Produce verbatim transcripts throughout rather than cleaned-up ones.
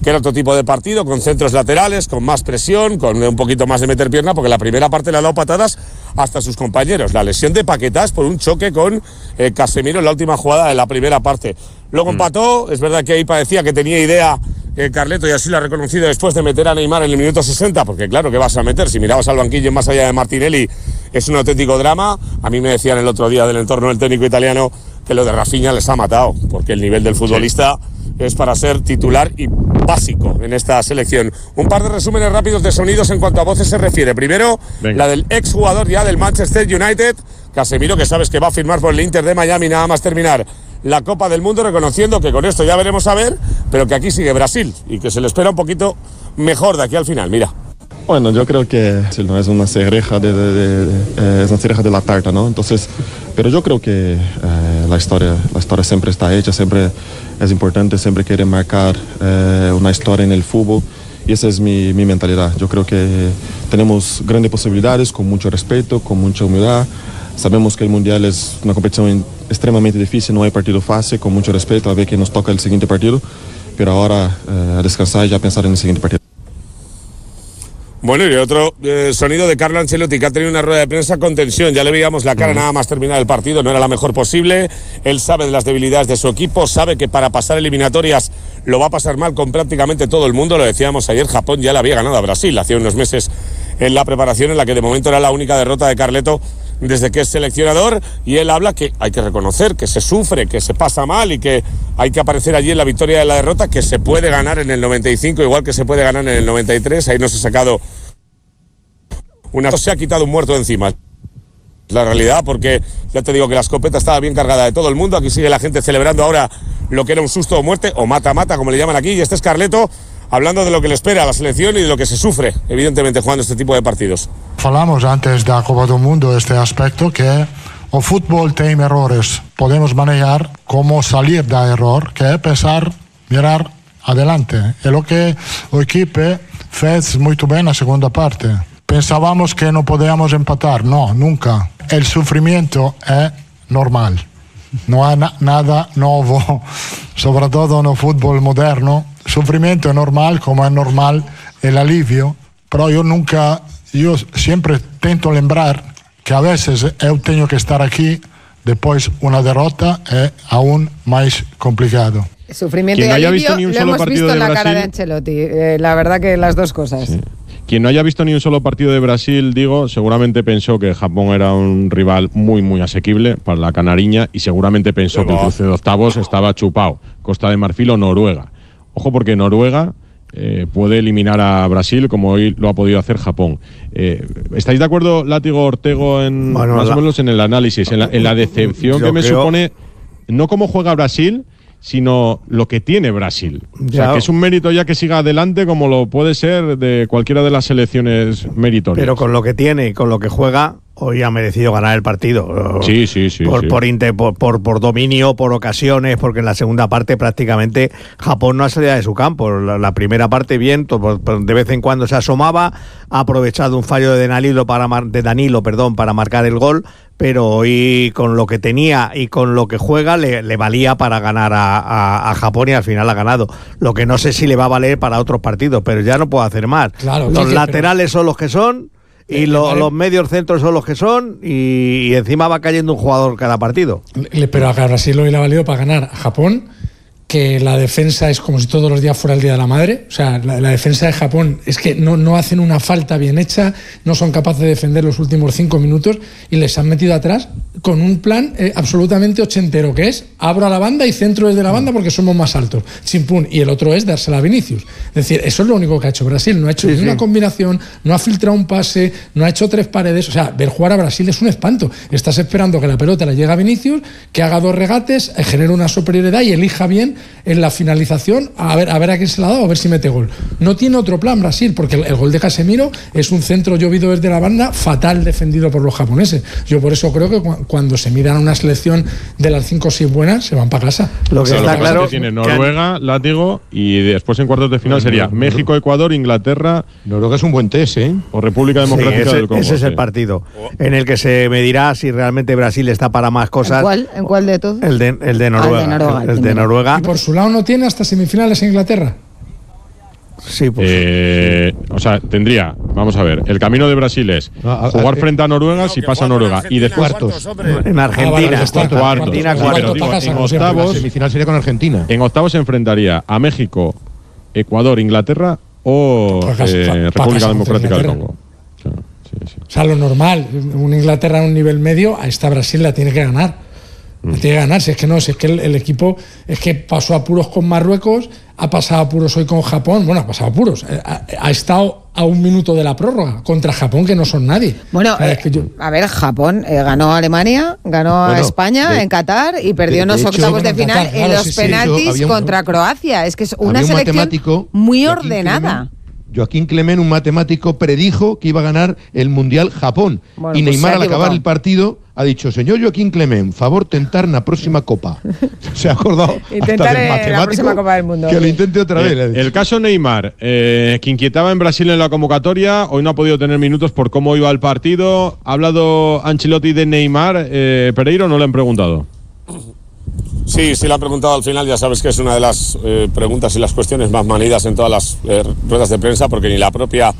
que era otro tipo de partido, con centros laterales, con más presión, con un poquito más de meter pierna, porque la primera parte le ha dado patadas hasta sus compañeros. La lesión de Paquetá por un choque con eh, Casemiro en la última jugada de la primera parte. Luego mm. empató, es verdad que ahí parecía que tenía idea eh, Carleto, y así lo ha reconocido después de meter a Neymar en el minuto sesenta, porque claro, ¿qué vas a meter? Si mirabas al banquillo más allá de Martinelli, es un auténtico drama. A mí me decían el otro día del entorno del técnico italiano que lo de Rafinha les ha matado, porque el nivel del futbolista sí. es para ser titular y básico en esta selección. Un par de resúmenes rápidos de sonidos en cuanto a voces se refiere. Primero, Venga. la del exjugador ya del Manchester United, Casemiro, que sabes que va a firmar por el Inter de Miami nada más terminar la Copa del Mundo, reconociendo que con esto ya veremos a ver, pero que aquí sigue Brasil y que se le espera un poquito mejor de aquí al final. Mira. Bueno, yo creo que no es una cereja de, de, de, de, es una cereja de la tarta, ¿no? Entonces, pero yo creo que eh, la historia, la historia siempre está hecha, siempre es importante, siempre quiere marcar eh, una historia en el fútbol, y esa es mi, mi mentalidad. Yo creo que tenemos grandes posibilidades, con mucho respeto, con mucha humildad. Sabemos que el Mundial es una competición extremadamente difícil, no hay partido fácil, con mucho respeto, a ver que nos toca el siguiente partido, pero ahora eh, a descansar y ya pensar en el siguiente partido. Bueno, y otro eh, sonido de Carlo Ancelotti, que ha tenido una rueda de prensa con tensión. Ya le veíamos la cara mm. nada más terminar el partido, no era la mejor posible. Él sabe de las debilidades de su equipo, sabe que para pasar eliminatorias lo va a pasar mal con prácticamente todo el mundo. Lo decíamos ayer, Japón ya le había ganado a Brasil hace unos meses en la preparación, en la que de momento era la única derrota de Carleto desde que es seleccionador, y él habla que hay que reconocer que se sufre, que se pasa mal y que hay que aparecer allí en la victoria de la derrota, que se puede ganar en el noventa y cinco igual que se puede ganar en el noventa y tres. Ahí no se ha sacado una... se ha quitado un muerto de encima. La realidad, porque ya te digo que la escopeta estaba bien cargada de todo el mundo. Aquí sigue la gente celebrando ahora lo que era un susto o muerte, o mata-mata, como le llaman aquí, y este es Carleto hablando de lo que le espera a la selección y de lo que se sufre, evidentemente, jugando este tipo de partidos. Falamos antes da Copa do Mundo este aspecto, que o fútbol tem errores, podemos manejar como salir da error, que é pensar, mirar adelante. É o que o equipe fez muito bem na segunda parte. Pensábamos que no podíamos empatar, no, nunca. El sufrimiento es normal, no hay na- nada nuevo, sobre todo en el fútbol moderno. Sufrimiento es normal, como es normal el alivio, pero yo nunca, yo siempre tento lembrar que a veces yo tengo que estar aquí, después una derrota es aún más complicado. Sufrimiento y no haya alivio visto ni un lo solo hemos partido visto en de la Brasil, cara de Ancelotti, eh, la verdad que las dos cosas. Sí. Quien no haya visto ni un solo partido de Brasil, digo, seguramente pensó que Japón era un rival muy, muy asequible para la canariña, y seguramente pensó Pero... que el cruce de octavos estaba chupado, Costa de Marfil o Noruega. Ojo, porque Noruega eh, puede eliminar a Brasil, como hoy lo ha podido hacer Japón. Eh, ¿Estáis de acuerdo, Látigo, Ortego, en, bueno, más la... o menos en el análisis, en la, en la decepción Yo que me creo... supone, no cómo juega Brasil, sino lo que tiene Brasil? O sea, ya. que es un mérito ya que siga adelante, como lo puede ser de cualquiera de las selecciones meritorias. Pero con lo que tiene y con lo que juega, hoy ha merecido ganar el partido. Sí, sí, sí. Por, sí. Por, inter, por, por, por dominio, por ocasiones, porque en la segunda parte prácticamente Japón no ha salido de su campo. La, la primera parte bien, de vez en cuando se asomaba, ha aprovechado un fallo de Danilo para, mar, de Danilo, perdón, para marcar el gol, pero hoy con lo que tenía y con lo que juega le, le valía para ganar a, a, a Japón, y al final ha ganado. Lo que no sé si le va a valer para otros partidos, pero ya no puedo hacer más. Claro, los sí, laterales pero... son los que son, y lo, vale. los medios centros son los que son, y, y encima va cayendo un jugador cada partido. Pero a Brasil hoy le ha valido para ganar a Japón, que la defensa es como si todos los días fuera el Día de la Madre. O sea, la, la defensa de Japón es que no, no hacen una falta bien hecha, no son capaces de defender los últimos cinco minutos, y les han metido atrás con un plan eh, absolutamente ochentero, que es abro a la banda y centro desde la banda porque somos más altos, chimpún, y el otro es dársela a Vinicius. Es decir, eso es lo único que ha hecho Brasil, no ha hecho sí, ni sí. una combinación, no ha filtrado un pase, no ha hecho tres paredes. O sea, ver jugar a Brasil es un espanto. Estás esperando que la pelota le llegue a Vinicius, que haga dos regates, eh, genere una superioridad y elija bien en la finalización, a ver, a ver a quién se la ha dado, a ver si mete gol. No tiene otro plan Brasil, porque el, el gol de Casemiro es un centro llovido desde la banda, fatal defendido por los japoneses. Yo por eso creo que cu- cuando se miran a una selección de las cinco o seis buenas, se van para casa. Lo que o sea, está lo claro es que tiene Noruega, que... Látigo, y después en cuartos de final sería no, México, no. Ecuador, Inglaterra. Noruega es un buen test, ¿eh? O República Democrática sí, ese, del Congo. Ese es el partido en el que se medirá si realmente Brasil está para más cosas. ¿En cuál, ¿En cuál de todos? El de, el de Noruega. Ah, el de Noruega. El, el de Noruega. Y por su lado no tiene hasta semifinales en Inglaterra. Sí, pues. Eh, o sea, tendría, vamos a ver, el camino de Brasil es jugar frente a Noruega si pasa Noruega y después cuartos. En Argentina, Ah, vale, cuartos, Argentina, sí, cuartos. pero digo, Pasa, en como siempre, octavos, La semifinal sería con Argentina. en octavos se enfrentaría a México, Ecuador, Inglaterra o Para casa- eh, para República casa Democrática del contra Congo. O sea, sí, sí. O sea, lo normal, un Inglaterra a un nivel medio, a esta Brasil la tiene que ganar. La tiene que ganar, si es que no, si es que el, el equipo es que pasó apuros con Marruecos, ha pasado apuros hoy con Japón, bueno, ha pasado apuros, ha, ha estado a un minuto de la prórroga contra Japón, que no son nadie. Bueno, O sea, es eh, que yo- a ver, Japón eh, ganó a Alemania, ganó a Bueno, España de- en Qatar y perdió de- en los de hecho- octavos de Bueno, en final Qatar, en claro, los sí, sí. penaltis De hecho, había un- contra Croacia. Es que es una Había un selección matemático, muy Joaquín ordenada. Clement, Joaquín Clement, un matemático, predijo que iba a ganar el Mundial Japón. Bueno, y pues Neymar, se ha al acabar equivocado. el partido, ha dicho: señor Joaquín Clement, favor tentar na próxima copa. Se ha acordado Intentar hasta del en la matemático próxima Copa del Mundo. que lo intente otra vez. le ha El, dicho. el caso Neymar, eh, que inquietaba en Brasil en la convocatoria, hoy no ha podido tener minutos por cómo iba el partido. ¿Ha hablado Ancelotti de Neymar? Eh, ¿Pereiro no le han preguntado? Sí, sí, le han preguntado al final, ya sabes que es una de las eh, preguntas y las cuestiones más manidas en todas las eh, ruedas de prensa, porque ni la propia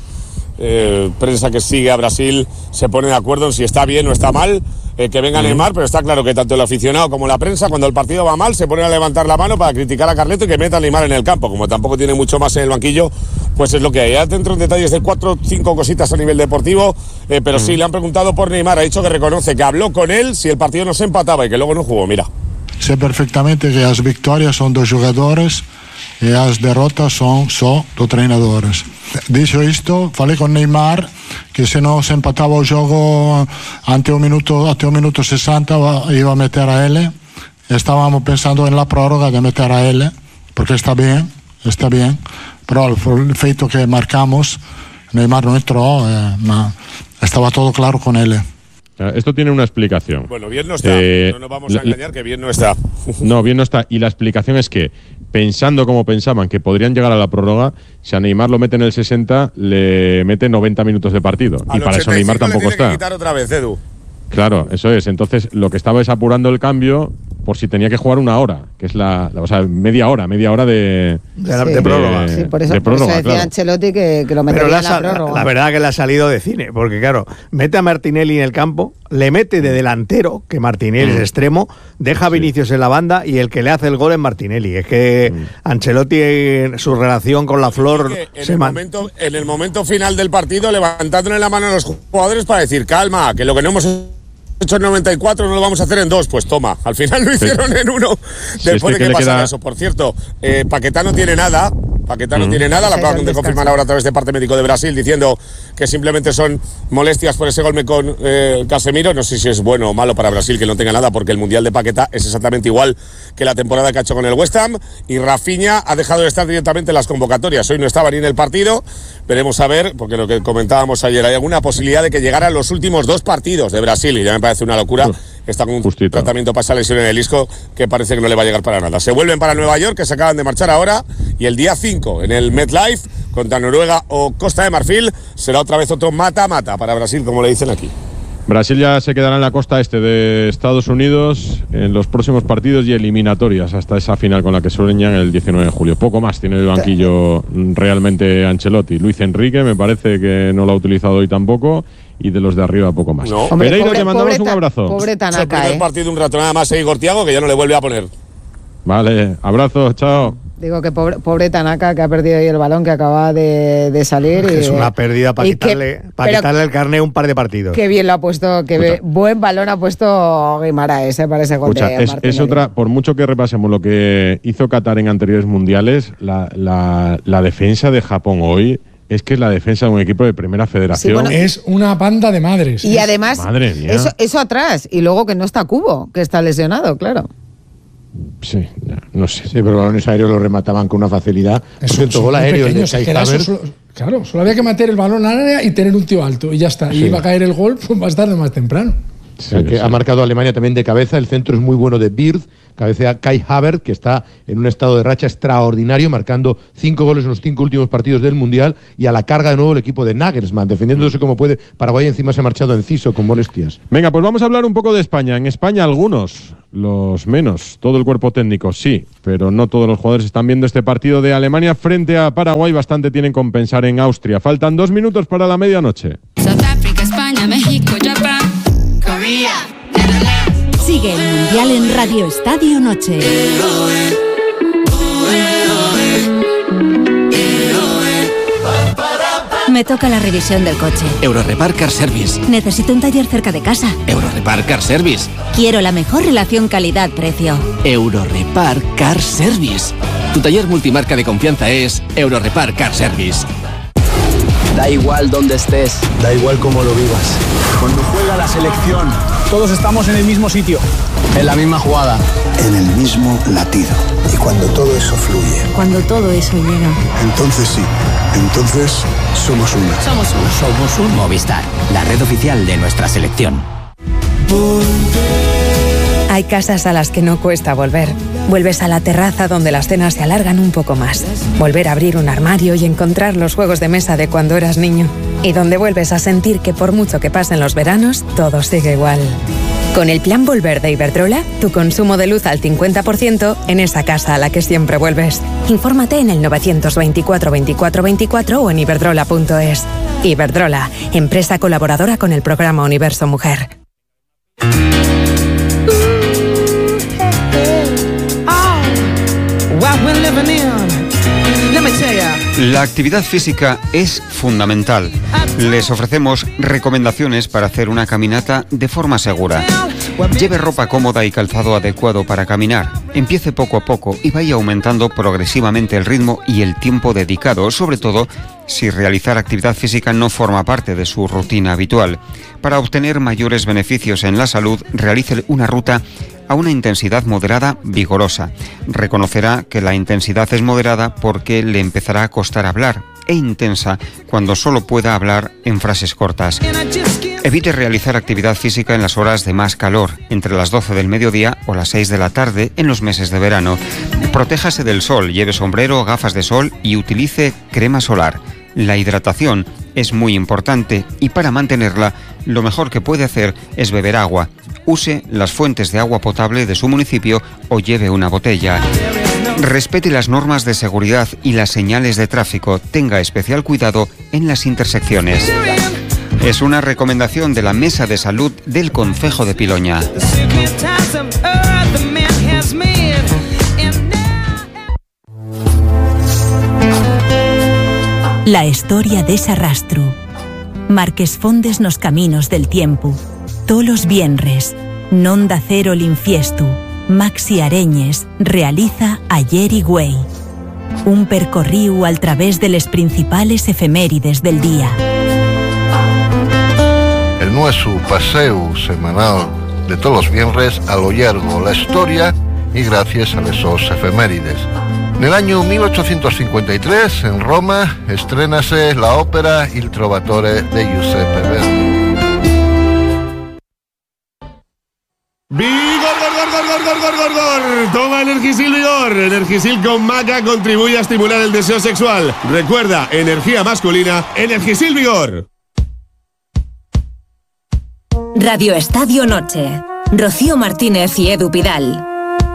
eh, prensa que sigue a Brasil se pone de acuerdo en si está bien o está mal eh, que venga Neymar, pero está claro que tanto el aficionado como la prensa, cuando el partido va mal, se ponen a levantar la mano para criticar a Carleto y que meta a Neymar en el campo. Como tampoco tiene mucho más en el banquillo, pues es lo que hay. Ya dentro en detalles de cuatro o cinco cositas a nivel deportivo, eh, pero sí, le han preguntado por Neymar, ha dicho que reconoce que habló con él si el partido no se empataba y que luego no jugó, mira. Sé perfectamente que las victorias son dos jugadores y las derrotas son só dos treinadores. Dicho esto, falei con Neymar que se no se empataba el juego ante un minuto, ante un minuto sesenta va- iba a meter a él. Estábamos pensando en la prórroga de meter a él, porque está bien, está bien, pero el, el feito que marcamos, Neymar no entró, eh, ma estaba todo claro con él. Esto tiene una explicación. Bueno, bien no está, Eh, no nos vamos la- a engañar que bien no está. No, bien no está. Y la explicación es que, pensando como pensaban que podrían llegar a la prórroga, si a Neymar lo mete en el sesenta, le mete noventa minutos de partido. Al y para eso ochenta y Neymar cinco le tampoco tiene que está. quitar otra vez, Edu. Claro, eso es. Entonces, lo que estaba es apurando el cambio por si tenía que jugar una hora, que es la, la- o sea, media hora, media hora de, De, la- Sí. de prórroga. Sí, por eso, de por eso prórroga, decía claro. Ancelotti que, que lo Pero metería la, en la sa- prórroga. la verdad que le ha salido de cine, porque claro, mete a Martinelli en el campo, le mete de delantero, que Martinelli Mm. es extremo, deja a Vinicius en la banda y el que le hace el gol es Martinelli. Es que Ancelotti, en su relación con la Flor, Que en, se el man- momento, en el momento final del partido, levantándole la mano a los jugadores para decir: calma, que lo que no hemos hecho en noventa y cuatro no lo vamos a hacer en dos. Pues toma, al final lo hicieron en uno. Sí, Después es de que que le pasara queda- eso. Por cierto, eh, Paquetá no tiene nada. Paquetá no tiene nada, lo Ese es acaban el de descanso. confirmar ahora a través de parte médico de Brasil, diciendo que simplemente son molestias por ese golpe con eh, Casemiro. No sé si es bueno o malo para Brasil que no tenga nada, porque el Mundial de Paquetá es exactamente igual que la temporada que ha hecho con el West Ham. Y Rafinha ha dejado de estar directamente en las convocatorias. Hoy no estaba ni en el partido. Veremos a ver, porque lo que comentábamos ayer, hay alguna posibilidad de que llegaran los últimos dos partidos de Brasil, y ya me parece una locura. Está con un Justito. tratamiento para esa lesión en el isco que parece que no le va a llegar para nada. Se vuelven para Nueva York, que se acaban de marchar ahora, y el día cinco en el MetLife contra Noruega o Costa de Marfil será otra vez otro mata-mata para Brasil, como le dicen aquí. Brasil ya se quedará en la costa este de Estados Unidos en los próximos partidos y eliminatorias hasta esa final con la que sueñan el diecinueve de julio. Poco más tiene el banquillo realmente Ancelotti. Luis Enrique me parece que no lo ha utilizado hoy tampoco, y de los de arriba poco más. No. Hombre, Pereiro, pobre- te mandamos pobre un Ta- abrazo. Pobre Es el Tanaka, primer ¿eh? partido un rato nada más, e Igor Thiago, que ya no le vuelve a poner. Vale, abrazo, chao. Digo que pobre, pobre Tanaka, que ha perdido ahí el balón, que acaba de, de salir. Y, es una pérdida para y que- quitarle, para pero quitarle el carné un par de partidos. Qué bien lo ha puesto, qué be- buen balón ha puesto Guimaraes, ¿eh? Para ese gol Escucha, de es, Martinelli. es otra, por mucho que repasemos lo que hizo Qatar en anteriores mundiales, la, la, la defensa de Japón hoy es que es la defensa de un equipo de primera federación. Sí, bueno, es una banda de madres. Y Es- además, Madre mía. eso, eso atrás, y luego que no está Cubo, que está lesionado, claro. Sí, ya, no sé. Sí, pero los balones aéreos lo remataban con una facilidad. Por Eso, cierto, son gol muy aéreo el de pequeños, es Kai que era eso, Havertz. solo- claro, solo había que meter el balón al área y tener un tío alto, y ya está. Y Sí. iba a caer el gol pues, más tarde o más temprano. O sea, que Sí, ha sí. marcado Alemania también de cabeza. El centro es muy bueno de Bird. cabecea Kai Havertz, que está en un estado de racha extraordinario, marcando cinco goles en los cinco últimos partidos del Mundial, y a la carga de nuevo el equipo de Nagelsmann, defendiéndose como puede. Paraguay encima se ha marchado enciso con molestias. Venga, pues vamos a hablar un poco de España. En España algunos, los menos, todo el cuerpo técnico sí, pero no todos los jugadores están viendo este partido de Alemania frente a Paraguay. Bastante tienen con pensar en Austria. Faltan dos minutos para la medianoche. Sudáfrica, España, México, Japón, Corea, Netherlands. Sigue el Mundial en Radio Estadio Noche. Me toca la revisión del coche. Eurorepar Car Service. Necesito un taller cerca de casa. Eurorepar Car Service. Quiero la mejor relación calidad-precio. Eurorepar Car Service. Tu taller multimarca de confianza es Eurorepar Car Service. Da igual dónde estés, da igual cómo lo vivas. Cuando juega la selección, todos estamos en el mismo sitio, en la misma jugada, en el mismo latido. Y cuando todo eso fluye, cuando todo eso llega, entonces sí, entonces somos una. Somos uno. Somos un Movistar, la red oficial de nuestra selección. Hay casas a las que no cuesta volver. Vuelves a la terraza donde las cenas se alargan un poco más. Volver a abrir un armario y encontrar los juegos de mesa de cuando eras niño. Y donde vuelves a sentir que por mucho que pasen los veranos, todo sigue igual. Con el plan Volver de Iberdrola, tu consumo de luz al cincuenta por ciento en esa casa a la que siempre vuelves. Infórmate en el novecientos veinticuatro veinticuatro veinticuatro o en iberdrola punto es. Iberdrola, empresa colaboradora con el programa Universo Mujer. La actividad física es fundamental. Les ofrecemos recomendaciones para hacer una caminata de forma segura. Lleve ropa cómoda y calzado adecuado para caminar. Empiece poco a poco y vaya aumentando progresivamente el ritmo y el tiempo dedicado, sobre todo si realizar actividad física no forma parte de su rutina habitual. Para obtener mayores beneficios en la salud, realice una ruta a una intensidad moderada vigorosa. Reconocerá que la intensidad es moderada porque le empezará a costar hablar, e intensa cuando solo pueda hablar en frases cortas. Evite realizar actividad física en las horas de más calor, entre las doce del mediodía o las seis de la tarde en los meses de verano. Protéjase del sol, lleve sombrero, gafas de sol y utilice crema solar. La hidratación es muy importante y para mantenerla, lo mejor que puede hacer es beber agua. Use las fuentes de agua potable de su municipio o lleve una botella. Respete las normas de seguridad y las señales de tráfico. Tenga especial cuidado en las intersecciones. Es una recomendación de la Mesa de Salud del Concejo de Piloña. La historia de Sarrastru. Marques fondes nos caminos del tiempo. Tolos vienres, non da cero l'infiestu. Maxi Areñes realiza Ayer y Güey. Un percorriu al través de les principales efemérides del día. El nuestro paseo semanal de todos los viernes a lo largo la historia y gracias a esos efemérides. En el año mil ochocientos cincuenta y tres, en Roma, estrénase la ópera Il Trovatore de Giuseppe Verdi. ¡Vigor, gor, gor, gor, gor, gor, gor, gor! Toma Energisil Vigor. Energisil con maca contribuye a estimular el deseo sexual. Recuerda, energía masculina, Energisil Vigor. Radio Estadio Noche. Rocío Martínez y Edu Pidal.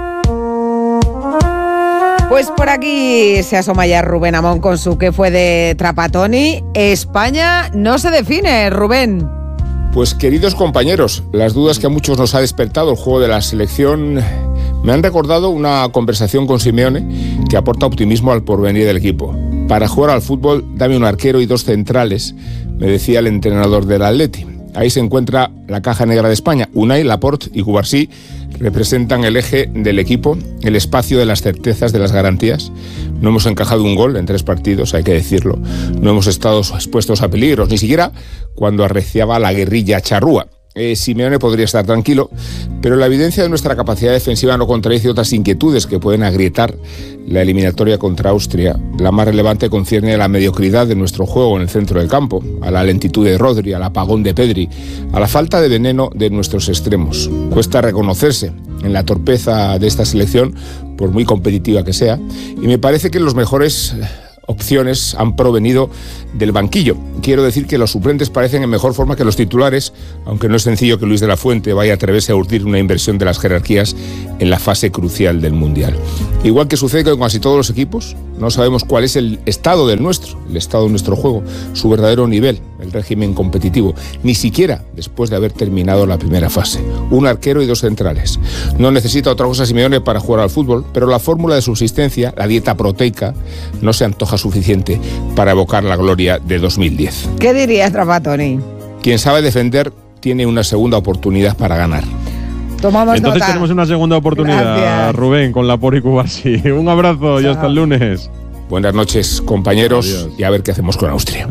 Pues por aquí se asoma ya Rubén Amón con su que fue de Trapattoni. España no se define, Rubén. Pues queridos compañeros, las dudas que a muchos nos ha despertado el juego de la selección me han recordado una conversación con Simeone que aporta optimismo al porvenir del equipo. Para jugar al fútbol, dame un arquero y dos centrales, me decía el entrenador del Atleti. Ahí se encuentra la caja negra de España. Unai, Laporte y Cubarsí representan el eje del equipo, el espacio de las certezas, de las garantías. No hemos encajado un gol en tres partidos, hay que decirlo. No hemos estado expuestos a peligros, ni siquiera cuando arreciaba la guerrilla charrúa. eh, Simeone podría estar tranquilo, pero la evidencia de nuestra capacidad defensiva no contradice otras inquietudes que pueden agrietar la eliminatoria contra Austria. La más relevante concierne a la mediocridad de nuestro juego en el centro del campo, a la lentitud de Rodri, al apagón de Pedri, a la falta de veneno de nuestros extremos. Cuesta reconocerse en la torpeza de esta selección, por muy competitiva que sea, y me parece que los mejores opciones han provenido del banquillo. Quiero decir que los suplentes parecen en mejor forma que los titulares, aunque no es sencillo que Luis de la Fuente vaya a atreverse a urdir una inversión de las jerarquías en la fase crucial del Mundial. Igual que sucede con casi todos los equipos, no sabemos cuál es el estado del nuestro, el estado de nuestro juego, su verdadero nivel, el régimen competitivo, ni siquiera después de haber terminado la primera fase. Un arquero y dos centrales. No necesita otra cosa Simeone para jugar al fútbol, pero la fórmula de subsistencia, la dieta proteica, no se antoja suficiente para evocar la gloria de dos mil diez. ¿Qué dirías, Trapattoni? Quien sabe defender tiene una segunda oportunidad para ganar. Tomamos Entonces nota. tenemos una segunda oportunidad, Gracias. Rubén, con la Pori Cubarsi. Un abrazo y hasta el lunes. Buenas noches, compañeros, Adiós. y a ver qué hacemos con Austria.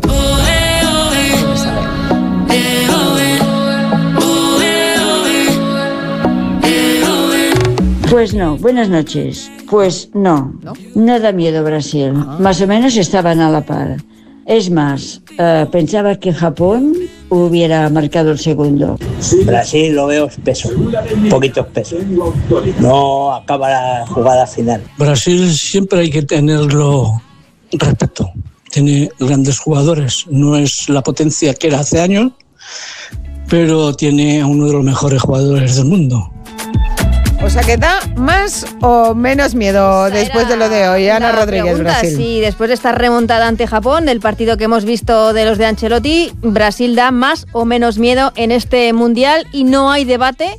Pues no, buenas noches. Pues no, no, no da miedo Brasil. Ah. Más o menos estaban a la par. Es más, uh, pensaba que Japón hubiera marcado el segundo. Brasil lo veo espeso, un poquito espeso. No acaba la jugada final. Brasil siempre hay que tenerlo respeto. Tiene grandes jugadores, no es la potencia que era hace años, pero tiene a uno de los mejores jugadores del mundo. O sea, que da más o menos miedo Esa después de lo de hoy, Ana Rodríguez, pregunta, Brasil. Sí, después de esta remontada ante Japón, del partido que hemos visto de los de Ancelotti, Brasil da más o menos miedo en este Mundial y no hay debate.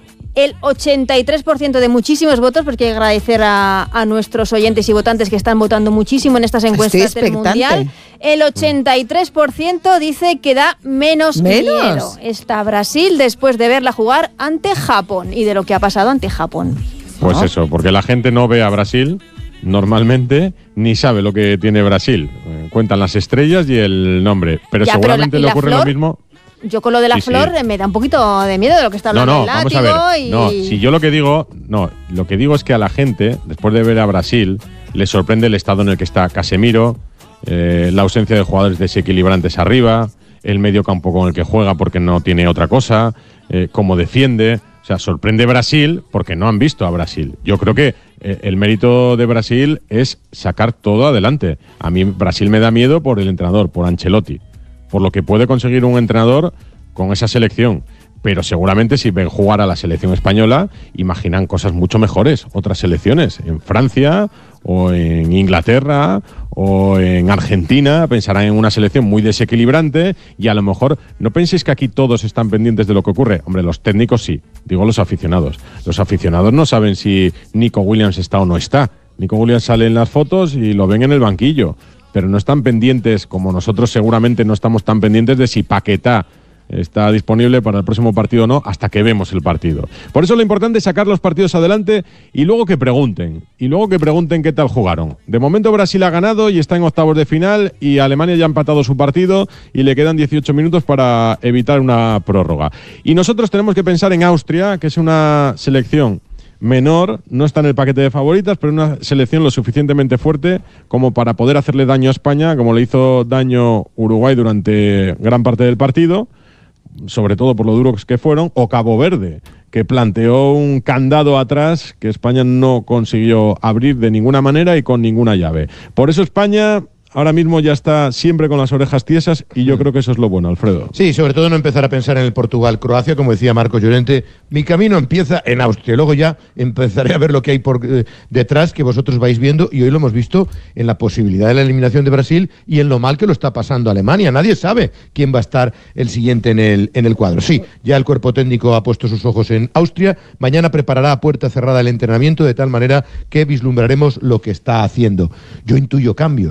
El ochenta y tres por ciento de muchísimos votos, porque hay que agradecer a, a nuestros oyentes y votantes que están votando muchísimo en estas encuestas del Mundial. El ochenta y tres por ciento dice que da menos, ¿Menos? miedo. Está Brasil después de verla jugar ante Japón y de lo que ha pasado ante Japón. Pues ¿No? eso, porque la gente no ve a Brasil normalmente ni sabe lo que tiene Brasil. Eh, cuentan las estrellas y el nombre, pero Ya, seguramente pero la- le ¿y la ocurre flor? lo mismo. Yo con lo de la Sí, sí. flor me da un poquito de miedo de lo que está No, hablando no, el vamos a látigo ver. y... No, si yo lo que digo, no, lo que digo es que a la gente, después de ver a Brasil, le sorprende el estado en el que está Casemiro, eh, la ausencia de jugadores desequilibrantes arriba, el medio campo con el que juega porque no tiene otra cosa, eh, cómo defiende. O sea, sorprende Brasil porque no han visto a Brasil. Yo creo que eh, el mérito de Brasil es sacar todo adelante. A mí Brasil me da miedo por el entrenador, por Ancelotti, por lo que puede conseguir un entrenador con esa selección. Pero seguramente si ven jugar a la selección española, imaginan cosas mucho mejores, otras selecciones, en Francia o en Inglaterra o en Argentina, pensarán en una selección muy desequilibrante y a lo mejor no penséis que aquí todos están pendientes de lo que ocurre. Hombre, los técnicos sí, digo los aficionados. Los aficionados no saben si Nico Williams está o no está. Nico Williams sale en las fotos y lo ven en el banquillo, pero no están pendientes, como nosotros seguramente no estamos tan pendientes de si Paquetá está disponible para el próximo partido o no, hasta que vemos el partido. Por eso lo importante es sacar los partidos adelante y luego que pregunten, y luego que pregunten qué tal jugaron. De momento Brasil ha ganado y está en octavos de final y Alemania ya ha empatado su partido y le quedan dieciocho minutos para evitar una prórroga. Y nosotros tenemos que pensar en Austria, que es una selección menor, no está en el paquete de favoritas, pero una selección lo suficientemente fuerte como para poder hacerle daño a España, como le hizo daño Uruguay durante gran parte del partido, sobre todo por lo duros que fueron, o Cabo Verde, que planteó un candado atrás que España no consiguió abrir de ninguna manera y con ninguna llave. Por eso España ahora mismo ya está siempre con las orejas tiesas y yo creo que eso es lo bueno, Alfredo. Sí, sobre todo no empezar a pensar en el Portugal-Croacia, como decía Marcos Llorente. Mi camino empieza en Austria, luego ya empezaré a ver lo que hay por eh, detrás, que vosotros vais viendo, y hoy lo hemos visto en la posibilidad de la eliminación de Brasil y en lo mal que lo está pasando Alemania. Nadie sabe quién va a estar el siguiente en el, en el cuadro. Sí, ya el cuerpo técnico ha puesto sus ojos en Austria, mañana preparará a puerta cerrada el entrenamiento de tal manera que vislumbraremos lo que está haciendo. Yo intuyo cambios, porque los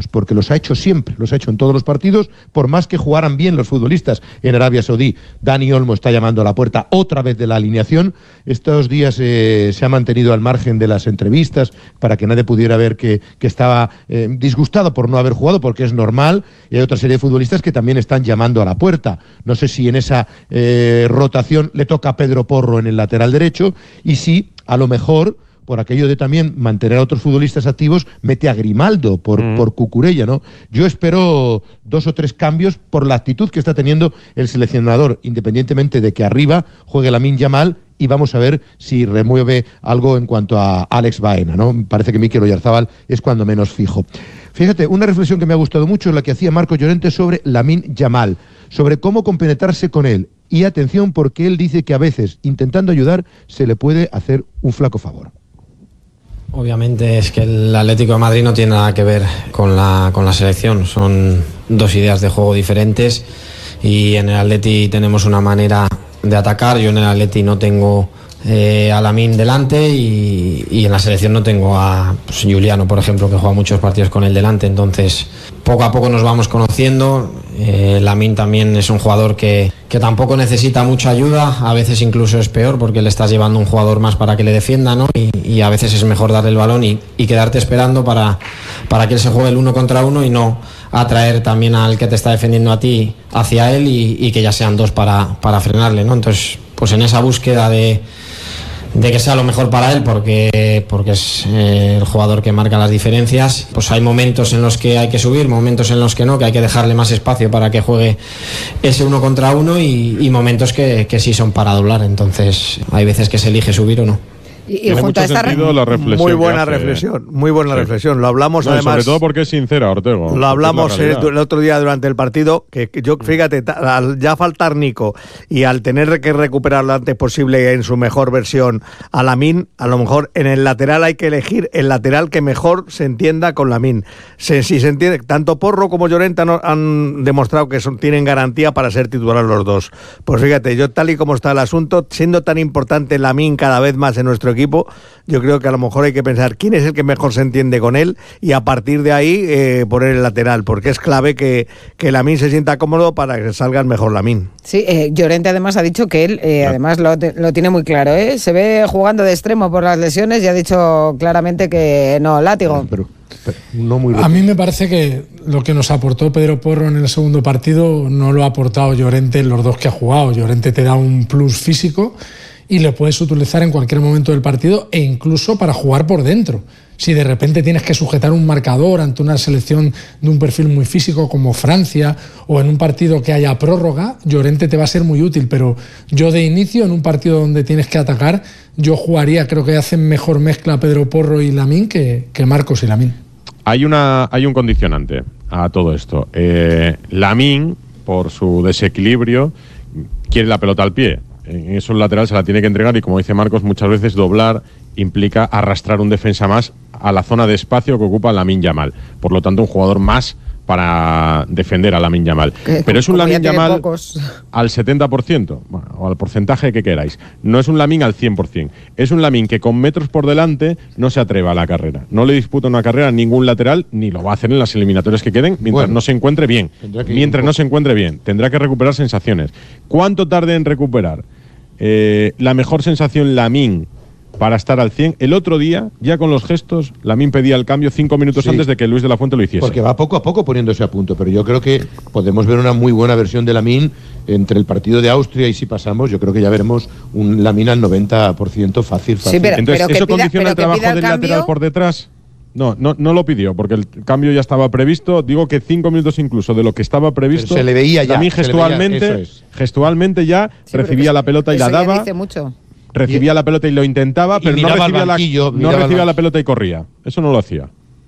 los ha hecho siempre, los ha hecho en todos los partidos, por más que jugaran bien los futbolistas en Arabia Saudí. Dani Olmo está llamando a la puerta otra vez de la alineación. Estos días eh, se ha mantenido al margen de las entrevistas para que nadie pudiera ver que, que estaba eh, disgustado por no haber jugado, porque es normal, y hay otra serie de futbolistas que también están llamando a la puerta. No sé si en esa eh, rotación le toca a Pedro Porro en el lateral derecho, y si a lo mejor, por aquello de también mantener a otros futbolistas activos, mete a Grimaldo por, mm. por Cucurella, ¿no? Yo espero dos o tres cambios por la actitud que está teniendo el seleccionador, independientemente de que arriba juegue Lamine Yamal, y vamos a ver si remueve algo en cuanto a Alex Baena, ¿no? Parece que Mikel Oyarzabal es cuando menos fijo. Fíjate, una reflexión que me ha gustado mucho es la que hacía Marco Llorente sobre Lamine Yamal, sobre cómo compenetrarse con él. Y atención, porque él dice que a veces, intentando ayudar, se le puede hacer un flaco favor. Obviamente es que el Atlético de Madrid no tiene nada que ver con la, con la selección, son dos ideas de juego diferentes, y en el Atleti tenemos una manera de atacar. Yo en el Atleti no tengo eh, a Lamine delante, y, y en la selección no tengo a pues, Juliano, por ejemplo, que juega muchos partidos con él delante. Entonces poco a poco nos vamos conociendo. eh, Lamine también es un jugador que, que tampoco necesita mucha ayuda, a veces incluso es peor porque le estás llevando un jugador más para que le defienda, ¿no? y, y a veces es mejor darle el balón y, y quedarte esperando para, para que él se juegue el uno contra uno, y no atraer también al que te está defendiendo a ti hacia él, y, y que ya sean dos para, para frenarle, ¿no? Entonces, pues en esa búsqueda de, de que sea lo mejor para él, porque, porque es eh, el jugador que marca las diferencias, pues hay momentos en los que hay que subir, momentos en los que no, que hay que dejarle más espacio para que juegue ese uno contra uno, y, y momentos que, que sí son para doblar. Entonces hay veces que se elige subir o no. Y, y junto a esta re la reflexión muy buena hace, reflexión, muy buena sí. reflexión. Lo hablamos no, además. Sobre todo porque es sincera, Ortego. Lo hablamos el, el otro día durante el partido, que, que yo, fíjate, al ya faltar Nico y al tener que recuperar lo antes posible en su mejor versión a Lamine, a lo mejor en el lateral hay que elegir el lateral que mejor se entienda con Lamine. Se, si se entiende, tanto Porro como Llorente han, han demostrado que son, tienen garantía para ser titular los dos. Pues fíjate, yo tal y como está el asunto, siendo tan importante Lamine cada vez más en nuestro equipo, yo creo que a lo mejor hay que pensar quién es el que mejor se entiende con él, y a partir de ahí eh, poner el lateral, porque es clave que, que Lamine se sienta cómodo para que salga mejor Lamine. Sí, eh, Llorente además ha dicho que él, eh, además lo, lo tiene muy claro, ¿eh? Se ve jugando de extremo por las lesiones y ha dicho claramente que no, látigo. Pero, pero no muy a mí me parece que lo que nos aportó Pedro Porro en el segundo partido no lo ha aportado Llorente en los dos que ha jugado. Llorente te da un plus físico y lo puedes utilizar en cualquier momento del partido, e incluso para jugar por dentro. Si de repente tienes que sujetar un marcador ante una selección de un perfil muy físico como Francia, o en un partido que haya prórroga, Llorente te va a ser muy útil. Pero yo de inicio, en un partido donde tienes que atacar, yo jugaría, creo que hacen mejor mezcla Pedro Porro y Lamine que, que Marcos y Lamine. Hay, una, hay un condicionante a todo esto. Eh, Lamine, por su desequilibrio, quiere la pelota al pie. En esos laterales se la tiene que entregar, y como dice Marcos, muchas veces doblar implica arrastrar un defensa más a la zona de espacio que ocupa Lamine Yamal. Por lo tanto, un jugador más para defender a Lamine Yamal. Pero es un Lamine Yamal pocos. al setenta por ciento, bueno, o al porcentaje que queráis. No es un Lamine al cien por ciento. Es un Lamine que con metros por delante no se atreva a la carrera. No le disputa una carrera a ningún lateral, ni lo va a hacer en las eliminatorias que queden, mientras bueno, no se encuentre bien. Mientras no se encuentre bien. Tendrá que recuperar sensaciones. ¿Cuánto tarde en recuperar? Eh, la mejor sensación Lamine para estar al cien. El otro día, ya con los gestos, Lamine pedía el cambio cinco minutos sí. antes de que Luis de la Fuente lo hiciese. Porque va poco a poco poniéndose a punto, pero yo creo que podemos ver una muy buena versión de Lamine entre el partido de Austria, y si pasamos, yo creo que ya veremos un Lamine al noventa por ciento fácil, fácil. Sí, pero, Entonces, pero ¿eso pida, condiciona el trabajo del cambio? lateral por detrás? No, no, no lo pidió, porque el cambio ya estaba previsto. Digo que cinco minutos incluso de lo que estaba previsto. Pero se le veía ya. Lamine gestualmente, veía, es. gestualmente ya sí, recibía la pelota y la daba. Dice mucho. Recibía la pelota y lo intentaba, pero no recibía, banquillo, la, no recibía la pelota y corría. Eso no lo hacía.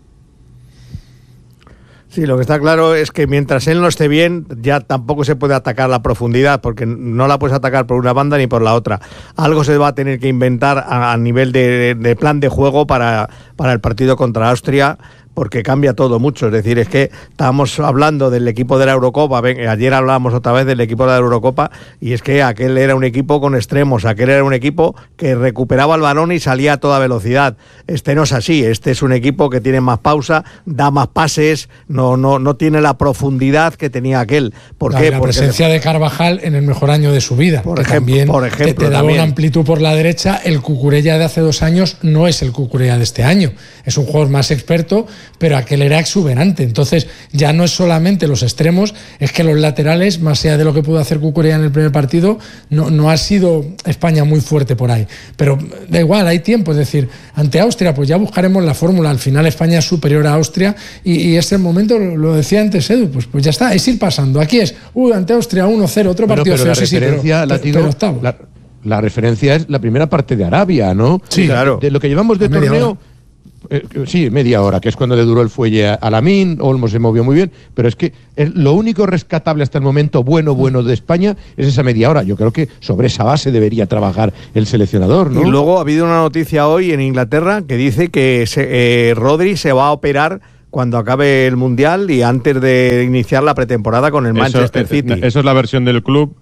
Sí, lo que está claro es que mientras él no esté bien, ya tampoco se puede atacar la profundidad, porque no la puedes atacar por una banda ni por la otra. Algo se va a tener que inventar a, a nivel de, de plan de juego para, para el partido contra Austria, porque cambia todo mucho. Es decir, es que estábamos hablando del equipo de la Eurocopa, ven, ayer hablábamos otra vez del equipo de la Eurocopa, y es que aquel era un equipo con extremos, aquel era un equipo que recuperaba el balón y salía a toda velocidad. Este no es así, este es un equipo que tiene más pausa, da más pases, no, no, no tiene la profundidad que tenía aquel. ¿Por la, qué? La Porque presencia de Carvajal en el mejor año de su vida, por que ejemplo, también por ejemplo, te, te daba también. una amplitud por la derecha. El Cucurella de hace dos años no es el Cucurella de este año, es un jugador más experto, pero aquel era exuberante. Entonces ya no es solamente los extremos, es que los laterales, más allá de lo que pudo hacer Cucurella en el primer partido, no, no ha sido España muy fuerte por ahí. Pero da igual, hay tiempo, es decir, ante Austria pues ya buscaremos la fórmula. Al final España es superior a Austria y, y es el momento, lo decía antes Edu, pues, pues ya está, es ir pasando. Aquí es, uy, ante Austria uno cero, otro Bueno, partido pero feo, la sí, referencia, sí, pero, Látigo, pero octavo. La, la referencia es la primera parte de Arabia, ¿no? Sí, claro. De lo que llevamos de A media torneo... hora. Eh, sí, media hora, que es cuando le duró el fuelle a, a Lamine. Olmo se movió muy bien, pero es que es lo único rescatable hasta el momento bueno, bueno de España es esa media hora. Yo creo que sobre esa base debería trabajar el seleccionador, ¿no? Y luego ha habido una noticia hoy en Inglaterra que dice que se, eh, Rodri se va a operar cuando acabe el Mundial y antes de iniciar la pretemporada con el Manchester eso, City. Eso es la versión del club.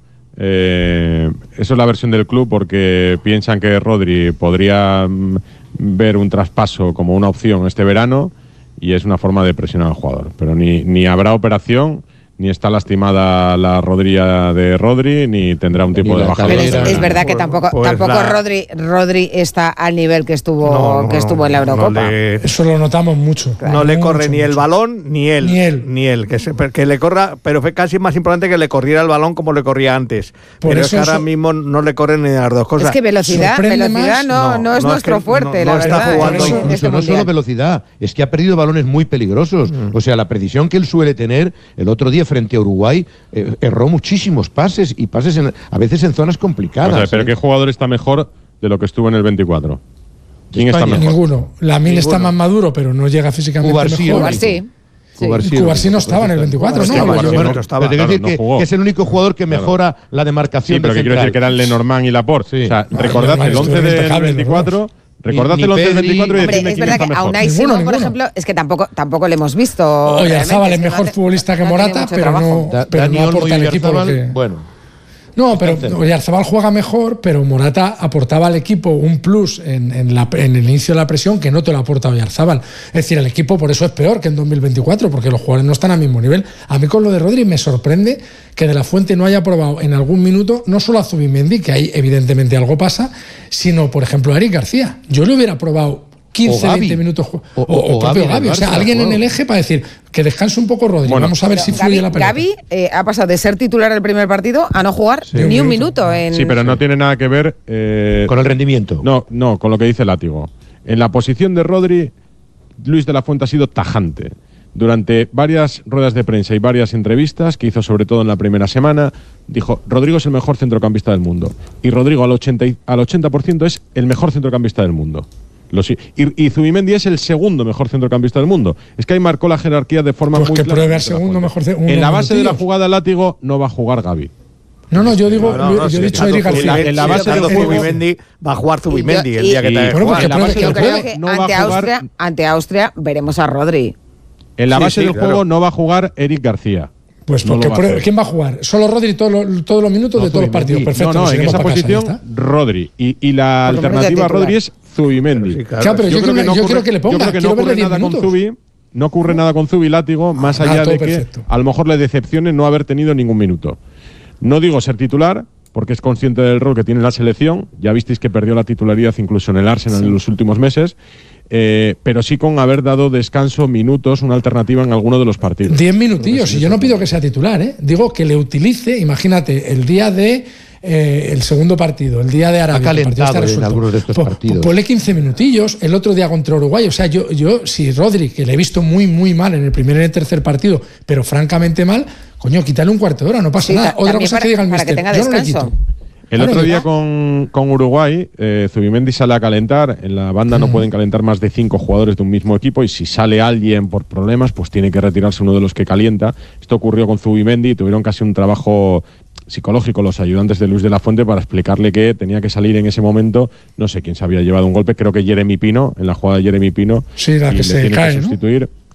Eh, eso es la versión del club porque piensan que Rodri podría mm, ver un traspaso como una opción este verano y es una forma de presionar al jugador. Pero ni, ni habrá operación, ni está lastimada la rodilla de Rodri, ni tendrá un tipo de bajada. Pero es, es verdad que tampoco, pues tampoco la... Rodri, Rodri está al nivel que estuvo, no, no, que estuvo en la Eurocopa. No le... Eso lo notamos mucho. Claro, no le mucho, corre ni mucho. el balón ni él. Ni él. Ni él. Que, se, que le corra, pero fue casi más importante que le corriera el balón como le corría antes. Por pero eso es que ahora so... mismo no le corren ni las dos cosas. Es que velocidad, velocidad no, no, no es no, nuestro es fuerte, no, la no verdad. Está jugando, eso, incluso este no mundial. solo velocidad, es que ha perdido balones muy peligrosos. Mm. O sea, la precisión que él suele tener, el otro día frente a Uruguay, eh, erró muchísimos pases y pases en, a veces en zonas complicadas. O sea, pero ¿eh? ¿qué jugador está mejor de lo que estuvo en el veinticuatro? ¿Quién está mejor? Ninguno. Lamine está más maduro, pero no llega físicamente Cubarsí, mejor. Cubarsí. Sí. Cubarsí, Cubarsí no estaba en el veinticuatro, ¿no? Bueno, Yo, bueno, no estaba. pero Claro, decir no que, jugó. que es el único jugador que mejora claro. la demarcación. Sí, pero que quiero decir que eran Lenormand y Laporte. Sí. O sea, Ah, recordad el once del veinticuatro. Recordad el once del veinticuatro y Hombre, decidme es quién verdad está que a mejor. Unai Ninguno, Simón, por ninguno. ejemplo, es que tampoco, tampoco le hemos visto. Oyarzábal es realmente, mejor no ha- futbolista que no ha tenido Morata, mucho pero trabajo. no, Da- pero Dani no Olmo aporta y al equipo. Oyarzabal, Lo que... bueno. No, pero Oyarzabal juega mejor, pero Morata aportaba al equipo un plus en, en, la, en el inicio de la presión que no te lo aporta Oyarzabal. Es decir, el equipo por eso es peor que en dos mil veinticuatro, porque los jugadores no están al mismo nivel. A mí con lo de Rodri me sorprende que De La Fuente no haya probado en algún minuto no solo a Zubimendi, que ahí evidentemente algo pasa, sino, por ejemplo, a Eric García. Yo le hubiera probado quince, veinte minutos o, o, o, o propio Gavi, o sea, alguien en el eje para decir que descanse un poco Rodri. Bueno, vamos a ver si fluye Gavi, la pelota. Gavi eh, ha pasado de ser titular el primer partido a no jugar Sí. ni un minuto. En... Sí, pero no tiene nada que ver eh, con el rendimiento. No, no, con lo que dice Látigo. En la posición de Rodri, Luis de la Fuente ha sido tajante. Durante varias ruedas de prensa y varias entrevistas que hizo, sobre todo en la primera semana, dijo: Rodrigo es el mejor centrocampista del mundo. Y Rodrigo al ochenta, al ochenta por ciento es el mejor centrocampista del mundo. Los, y, y Zubimendi es el segundo mejor centrocampista del mundo. Es que ahí marcó la jerarquía de forma pues muy que clara. pruebe al segundo mejor. En la base de la jugada Látigo no va a jugar Gavi. No, no, yo digo, no, no, yo sí, he dicho claro, Eric García. en, en la base del del juego Zubimendi va a jugar Zubimendi el día que te bueno, jugar. porque Yo, que yo creo juegue. que no va a ante, jugar- Austria, ante Austria veremos a Rodri. En la Sí, base sí, del claro. juego no va a jugar Eric García. Pues No lo porque va a pruebe- hacer. ¿quién va a jugar? Solo Rodri todos los, todos los minutos No, de todos los partidos. Zubimendi. Perfecto. No, no, nos en iremos esa para casa, posición ya está. Rodri. Y, y la Por lo menos de alternativa a titular. Rodri es Zubimendi. Sí, claro. Claro, pero yo, quiero, yo quiero que le ponga. Yo creo que quiero no verle ocurre diez nada con minutos. Zubi. No ocurre nada con Zubi Látigo, más Ah, allá todo de que perfecto. a lo mejor le decepcione no haber tenido ningún minuto. No digo ser titular, porque es consciente del rol que tiene la selección. Ya visteis que perdió la titularidad incluso en el Arsenal Sí. en los últimos meses. Eh, pero sí con haber dado descanso, minutos, una alternativa en alguno de los partidos. Diez minutillos, y yo no pido que sea titular, ¿eh? Digo que le utilice, imagínate, el día de eh, el segundo partido, el día de Arabia. Ha que el partido está calentado en resuelto. algunos de estos Po- partidos. po- Ponle quince minutillos, el otro día contra Uruguay. O sea, yo, yo si Rodri, que le he visto muy, muy mal en el primer y en el tercer partido, pero francamente mal, coño, quítale un cuarto de hora, no pasa Sí, nada. ta- Otra también cosa para- que diga el para que míster, tenga yo no le descanso. quito. El Claro, otro yo- día con, con Uruguay, eh, Zubimendi sale a calentar. En la banda no Mm. pueden calentar más de cinco jugadores de un mismo equipo y si sale alguien por problemas, pues tiene que retirarse uno de los que calienta. Esto ocurrió con Zubimendi y tuvieron casi un trabajo psicológico los ayudantes de Luis de la Fuente para explicarle que tenía que salir en ese momento. No sé quién se había llevado un golpe, creo que Jeremy Pino, en la jugada de Jeremy Pino. Sí, la y que le se tiene cae, que ¿no? sustituir.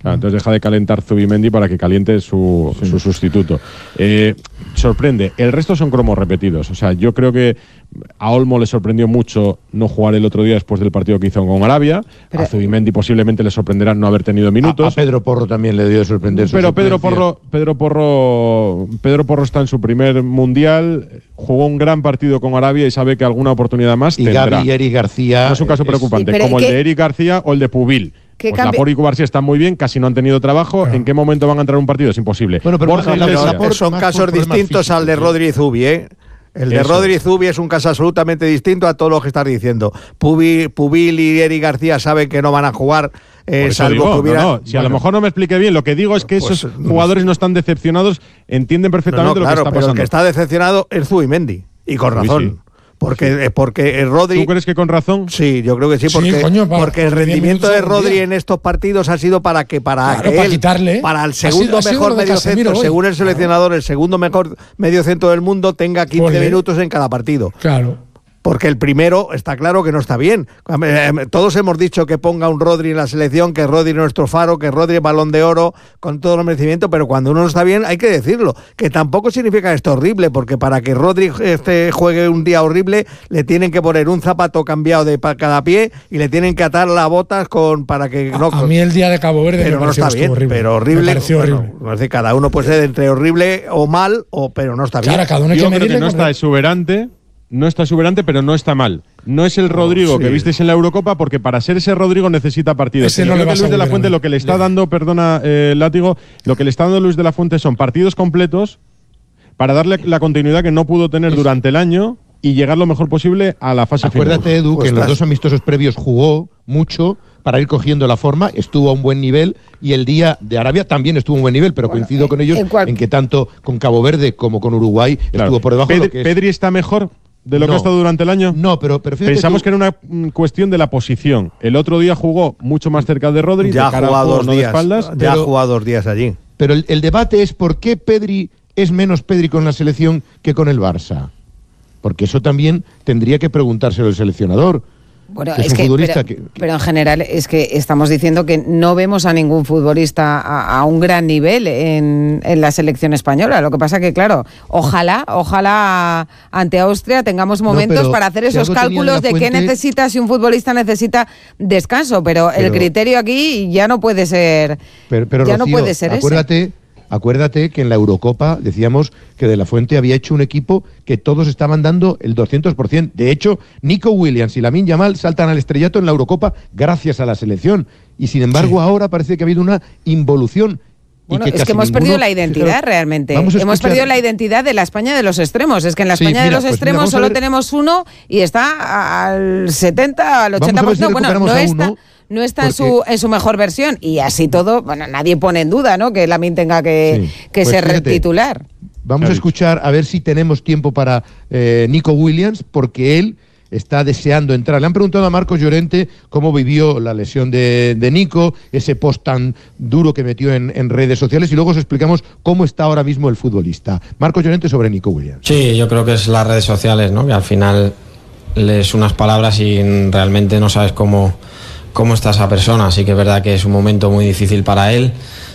Claro, entonces deja de calentar Zubimendi para que caliente su, sí. su sustituto. Eh, sorprende. El resto son cromos repetidos. O sea, yo creo que a Olmo le sorprendió mucho no jugar el otro día después del partido que hizo con Arabia. Pero a Zubimendi posiblemente le sorprenderá no haber tenido minutos. A, a Pedro Porro también le dio de sorprender. Pero Pedro Porro, Pedro Porro, Pedro Porro está en su primer mundial. Jugó un gran partido con Arabia y sabe que alguna oportunidad más y tendrá. Gaby y Eric García. No es un caso preocupante, sí, como el ¿qué? de Eric García o el de Pubil. Pues Laporte y Cubarsí están muy bien, casi no han tenido trabajo. Claro. ¿En qué momento van a entrar en un partido? Es imposible. Bueno, pero Borja, no, no, no, son casos distintos al de Rodri y Zubi, ¿eh? El de Eso. Rodri y Zubi es un caso absolutamente distinto a todo lo que estás diciendo. Pubil, Pubil y Eric García saben que no van a jugar. Eh, salvo digo, que hubiera... no, no. Si bueno. a lo mejor no me expliqué bien, lo que digo es que pues, esos jugadores no están decepcionados, entienden perfectamente no, no, claro, lo que está pasando. Pero el que está decepcionado es Zubimendi, y con razón. Sí, sí. Porque, sí. porque el Rodri... ¿Tú crees que con razón? Sí, yo creo que sí, porque, sí, coño, para, porque el rendimiento de Rodri en estos partidos ha sido para que para claro, que para él, quitarle, para el segundo sido, mejor medio centro, hoy. según el seleccionador, el segundo mejor medio centro del mundo tenga quince Ole. minutos en cada partido. Claro. Porque el primero está claro que no está bien. Todos hemos dicho que ponga un Rodri en la selección, que Rodri es nuestro faro, que Rodri es balón de oro, con todo el merecimiento, pero cuando uno no está bien hay que decirlo. Que tampoco significa esto horrible, porque para que Rodri este, juegue un día horrible, le tienen que poner un zapato cambiado de cada pie y le tienen que atar las botas con para que no... A, a mí el día de Cabo Verde pero me no está bien, horrible. Pero horrible. Me pareció bueno, horrible. No sé, cada uno puede ser entre horrible o mal, o pero no está bien. Claro, cada uno hay Yo que creo que no está exuberante. No está exuberante, pero no está mal. No es el Rodrigo oh, sí. que visteis en la Eurocopa, porque para ser ese Rodrigo necesita partidos. Ese no le Luis de la Fuente lo que le está ya. dando, perdona, eh, Látigo, lo que le está dando Luis de la Fuente son partidos completos para darle la continuidad que no pudo tener durante el año y llegar lo mejor posible a la fase Acuérdate, final. Edu, pues que en los dos amistosos previos jugó mucho para ir cogiendo la forma, estuvo a un buen nivel y el día de Arabia también estuvo a un buen nivel, pero bueno, coincido con ellos en, en que tanto con Cabo Verde como con Uruguay claro. estuvo por debajo Pedri, de lo que es. ¿Pedri está mejor de lo no, que ha estado durante el año? No, pero, pero pensamos tú, que era una mm, cuestión de la posición. El otro día jugó mucho más cerca de Rodri, ya de ha jugado dos no días, de espaldas. Ya ha jugado dos días allí. Pero el, el debate es por qué Pedri es menos Pedri con la selección que con el Barça. Porque eso también tendría que preguntárselo el seleccionador. Bueno, que es, es un que, futbolista pero, que, pero en general es que estamos diciendo que no vemos a ningún futbolista a, a un gran nivel en, en la selección española. Lo que pasa que, claro, ojalá, ojalá ante Austria tengamos momentos no, para hacer esos si cálculos de fuente, qué necesita, si un futbolista necesita descanso, pero, pero el criterio aquí ya no puede ser, pero, pero, ya Rocío, no puede ser acuérdate, ese. Acuérdate que en la Eurocopa decíamos que De la Fuente había hecho un equipo que todos estaban dando el doscientos por ciento. De hecho, Nico Williams y Lamine Yamal saltan al estrellato en la Eurocopa gracias a la selección. Y sin embargo, sí. ahora parece que ha habido una involución. Bueno, y que es que hemos ninguno, perdido la identidad fijaros, realmente. Hemos escuchar... perdido la identidad de la España de los extremos. Es que en la España sí, mira, de los pues extremos mira, solo ver... tenemos uno y está al setenta, al ochenta por ciento. Si bueno, no está... No está porque... en su en su mejor versión y así todo, bueno, nadie pone en duda, ¿no? Que Lamine tenga que, sí. que pues ser fíjate, titular. Vamos a escuchar a ver si tenemos tiempo para eh, Nico Williams, porque él está deseando entrar. Le han preguntado a Marcos Llorente cómo vivió la lesión de, de Nico, ese post tan duro que metió en, en redes sociales, y luego os explicamos cómo está ahora mismo el futbolista. Marcos Llorente sobre Nico Williams. Sí, yo creo que es las redes sociales, ¿no? Que al final lees unas palabras y realmente no sabes cómo cómo está esa persona, así que es verdad que es un momento muy difícil para él,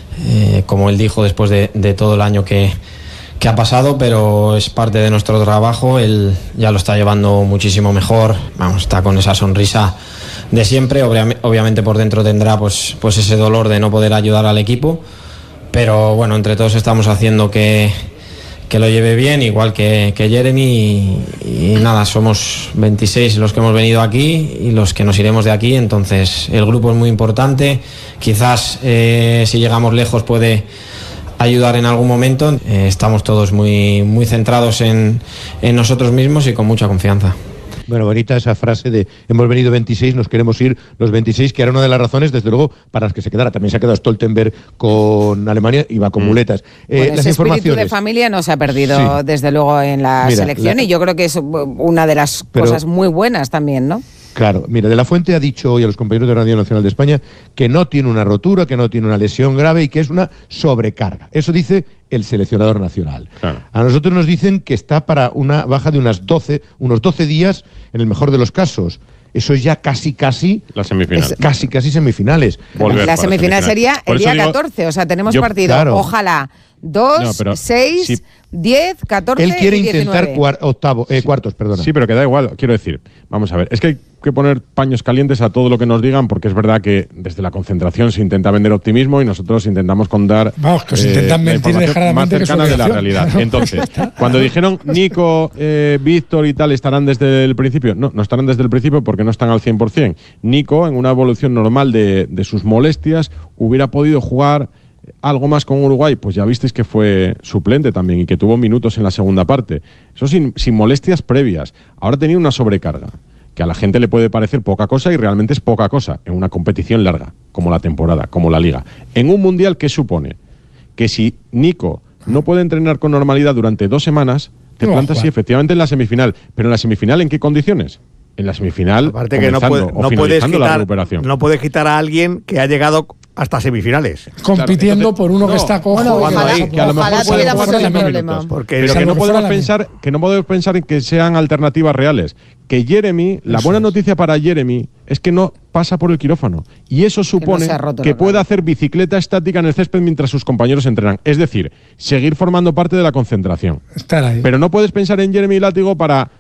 eh, como él dijo después de, de todo el año que, que ha pasado, pero es parte de nuestro trabajo, él ya lo está llevando muchísimo mejor, vamos, está con esa sonrisa de siempre, Obvia, obviamente por dentro tendrá pues, pues ese dolor de no poder ayudar al equipo, pero bueno, entre todos estamos haciendo que que lo lleve bien, igual que, que Jeremy, y, y nada, somos veintiséis los que hemos venido aquí y los que nos iremos de aquí, entonces el grupo es muy importante, quizás eh, si llegamos lejos puede ayudar en algún momento, eh, estamos todos muy, muy centrados en, en nosotros mismos y con mucha confianza. Bueno, bonita esa frase de hemos venido veintiséis, nos queremos ir los veintiséis, que era una de las razones, desde luego, para las que se quedara. También se ha quedado Stoltenberg con Alemania y va con mm. muletas. Eh, bueno, las ese informaciones. espíritu de familia no se ha perdido, sí. desde luego, en la Mira, selección la... y yo creo que es una de las Pero, cosas muy buenas también, ¿no? Claro, mira, De la Fuente ha dicho hoy a los compañeros de Radio Nacional de España que no tiene una rotura, que no tiene una lesión grave y que es una sobrecarga. Eso dice el seleccionador nacional. Claro. A nosotros nos dicen que está para una baja de unas doce, unos doce días, en el mejor de los casos. eso es ya casi, casi... La semifinal. Casi, casi semifinales. Volver la semifinal sería el día digo, catorce, o sea, tenemos yo, partido, claro. ojalá, dos, no, seis, sí. diez, catorce Él quiere y intentar cuar, octavo, eh, sí. cuartos, perdona. Sí, pero que da igual, quiero decir, vamos a ver, es que hay que poner paños calientes a todo lo que nos digan, porque es verdad que desde la concentración se intenta vender optimismo y nosotros intentamos contar Vamos, que os eh, intentan mentir más cercana de la realidad. Entonces, cuando dijeron Nico, eh, Víctor y tal estarán desde el principio, no, no estarán desde el principio porque no están al cien por cien. Nico, en una evolución normal de, de sus molestias, hubiera podido jugar algo más con Uruguay, pues ya visteis que fue suplente también y que tuvo minutos en la segunda parte. Eso sin, sin molestias previas. Ahora tenía una sobrecarga, que a la gente le puede parecer poca cosa y realmente es poca cosa en una competición larga, como la temporada, como la liga. En un mundial, ¿qué supone? Que si Nico no puede entrenar con normalidad durante dos semanas, te no, plantas sí, efectivamente en la semifinal. Pero en la semifinal, ¿en qué condiciones? En la semifinal, aparte que no, puede, no puedes quitar, la recuperación. No puedes quitar a alguien que ha llegado hasta semifinales. Compitiendo claro, entonces, por uno no, que está cojo. Bueno, ojalá, ahí, que a lo mejor puede jugar el problema. Porque pero que no, podemos pensar, que no podemos pensar en que sean alternativas reales. Que Jeremy, la buena noticia para Jeremy es que no pasa por el quirófano. Y eso supone que, no que puede hacer bicicleta estática en el césped mientras sus compañeros entrenan. Es decir, seguir formando parte de la concentración. Estar ahí. Pero no puedes pensar en Jeremy Látigo para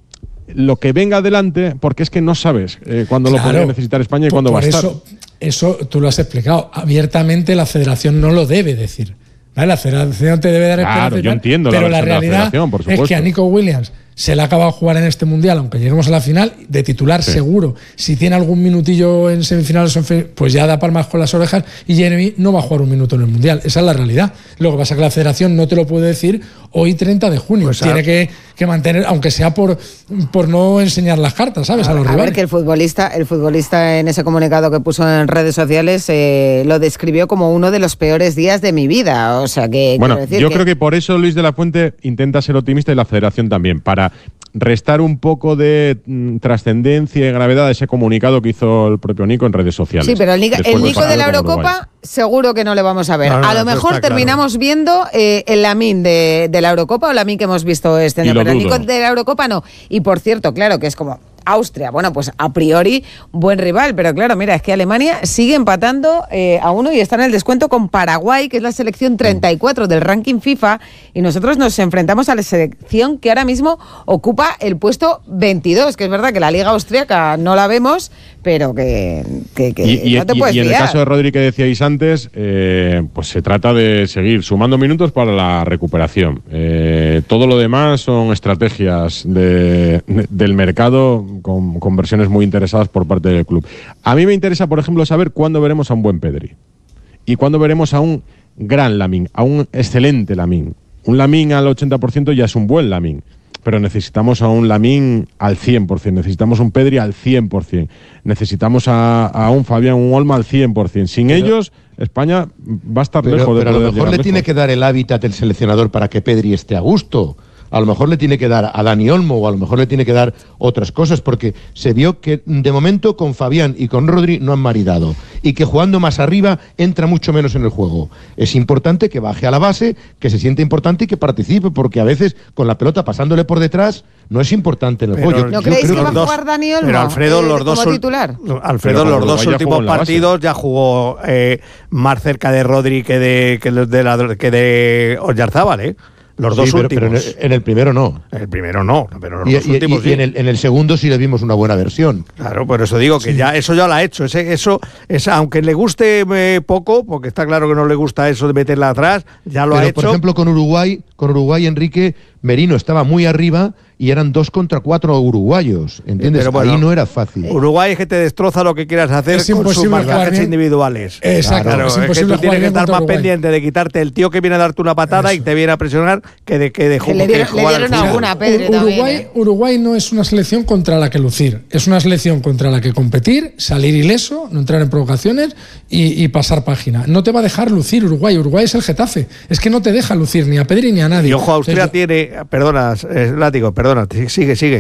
lo que venga adelante, porque es que no sabes eh, cuándo claro, lo podría necesitar España y cuándo va a estar. Eso, eso tú lo has explicado. Abiertamente la federación no lo debe decir. ¿Vale? La federación te debe dar claro, yo entiendo pero la, la realidad la por es que a Nico Williams se le ha acabado de jugar en este mundial, aunque lleguemos a la final, de titular sí. seguro. Si tiene algún minutillo en semifinales, pues ya da palmas con las orejas y Jeremy no va a jugar un minuto en el mundial. Esa es la realidad. Lo que pasa es que la federación no te lo puede decir hoy treinta de junio. Pues tiene que, que mantener, aunque sea por, por no enseñar las cartas, ¿sabes? A, a los a rivales. ver, que el futbolista, el futbolista en ese comunicado que puso en redes sociales eh, lo describió como uno de los peores días de mi vida. O sea que. Bueno, decir yo que... creo que por eso Luis de la Fuente intenta ser optimista y la federación también, para restar un poco de mm, trascendencia y gravedad a ese comunicado que hizo el propio Nico en redes sociales. Sí, pero el, Nico, el Nico de la Eurocopa seguro que no le vamos a ver. No, no, a lo mejor terminamos claro. viendo eh, el Lamine de, de la Eurocopa o el Lamine que hemos visto este año, pero el Nico de la Eurocopa no. Y por cierto, claro que es como Austria, bueno, pues a priori buen rival, pero claro, mira, es que Alemania sigue empatando eh, a uno y está en el descuento con Paraguay, que es la selección treinta y cuatro del ranking FIFA, y nosotros nos enfrentamos a la selección que ahora mismo ocupa el puesto veintidós, que es verdad que la liga austríaca no la vemos, pero que, que, que y, y, no te puedes y, y en fiar. el caso de Rodri que decíais antes, eh, pues se trata de seguir sumando minutos para la recuperación. Eh, todo lo demás son estrategias de, de, del mercado con, con versiones muy interesadas por parte del club. A mí me interesa, por ejemplo, saber cuándo veremos a un buen Pedri y cuándo veremos a un gran Lamine, a un excelente Lamine. Un Lamine al ochenta por ciento ya es un buen Lamine, pero necesitamos a un Lamine al cien por ciento, necesitamos un Pedri al cien por ciento, necesitamos a, a un Fabián, un Olma al cien por ciento. Sin pero, ellos, España va a estar pero, lejos de pero poder a lo mejor le lejos. tiene que dar el hábitat el seleccionador para que Pedri esté a gusto. A lo mejor le tiene que dar a Dani Olmo o a lo mejor le tiene que dar otras cosas, porque se vio que de momento con Fabián y con Rodri no han maridado y que jugando más arriba entra mucho menos en el juego. Es importante que baje a la base, que se siente importante y que participe, porque a veces con la pelota pasándole por detrás no es importante en el pero, juego. Yo, ¿No yo creéis creo que va a jugar Dani Olmo pero Alfredo, eh, los dos como titular? Alfredo, pero los dos últimos partidos ya jugó eh, más cerca de Rodri que de, que de, la, que de Oyarzábal, ¿eh? Los sí, dos pero, últimos. Pero en, el, en el primero no. En el primero no, pero los y, dos y, últimos y, sí. y en, el, en el segundo sí le vimos una buena versión. Claro, por eso digo que sí. ya eso ya lo ha hecho. Ese, eso, esa, aunque le guste eh, poco, porque está claro que no le gusta eso de meterla atrás, ya lo pero, ha hecho. Por ejemplo, con Uruguay, con Uruguay, Enrique Merino estaba muy arriba y eran dos contra cuatro uruguayos, ¿entiendes? Pero bueno, ahí no era fácil. Uruguay es que te destroza lo que quieras hacer es con sus marcajes individuales. Exacto. Claro, es, es que tú tienes que estar más Uruguay. pendiente de quitarte el tío que viene a darte una patada Eso. y te viene a presionar que de que de que le dieron, le dieron alguna a Pedri Uruguay, también, ¿eh? Uruguay no es una selección contra la que lucir, es una selección contra la que competir, salir ileso, no entrar en provocaciones y, y pasar página. No te va a dejar lucir Uruguay. Uruguay es el Getafe. Es que no te deja lucir ni a Pedri ni a nadie. Y ojo, Austria Entonces, tiene, perdona, eh, Látigo, perdona, sigue, sigue.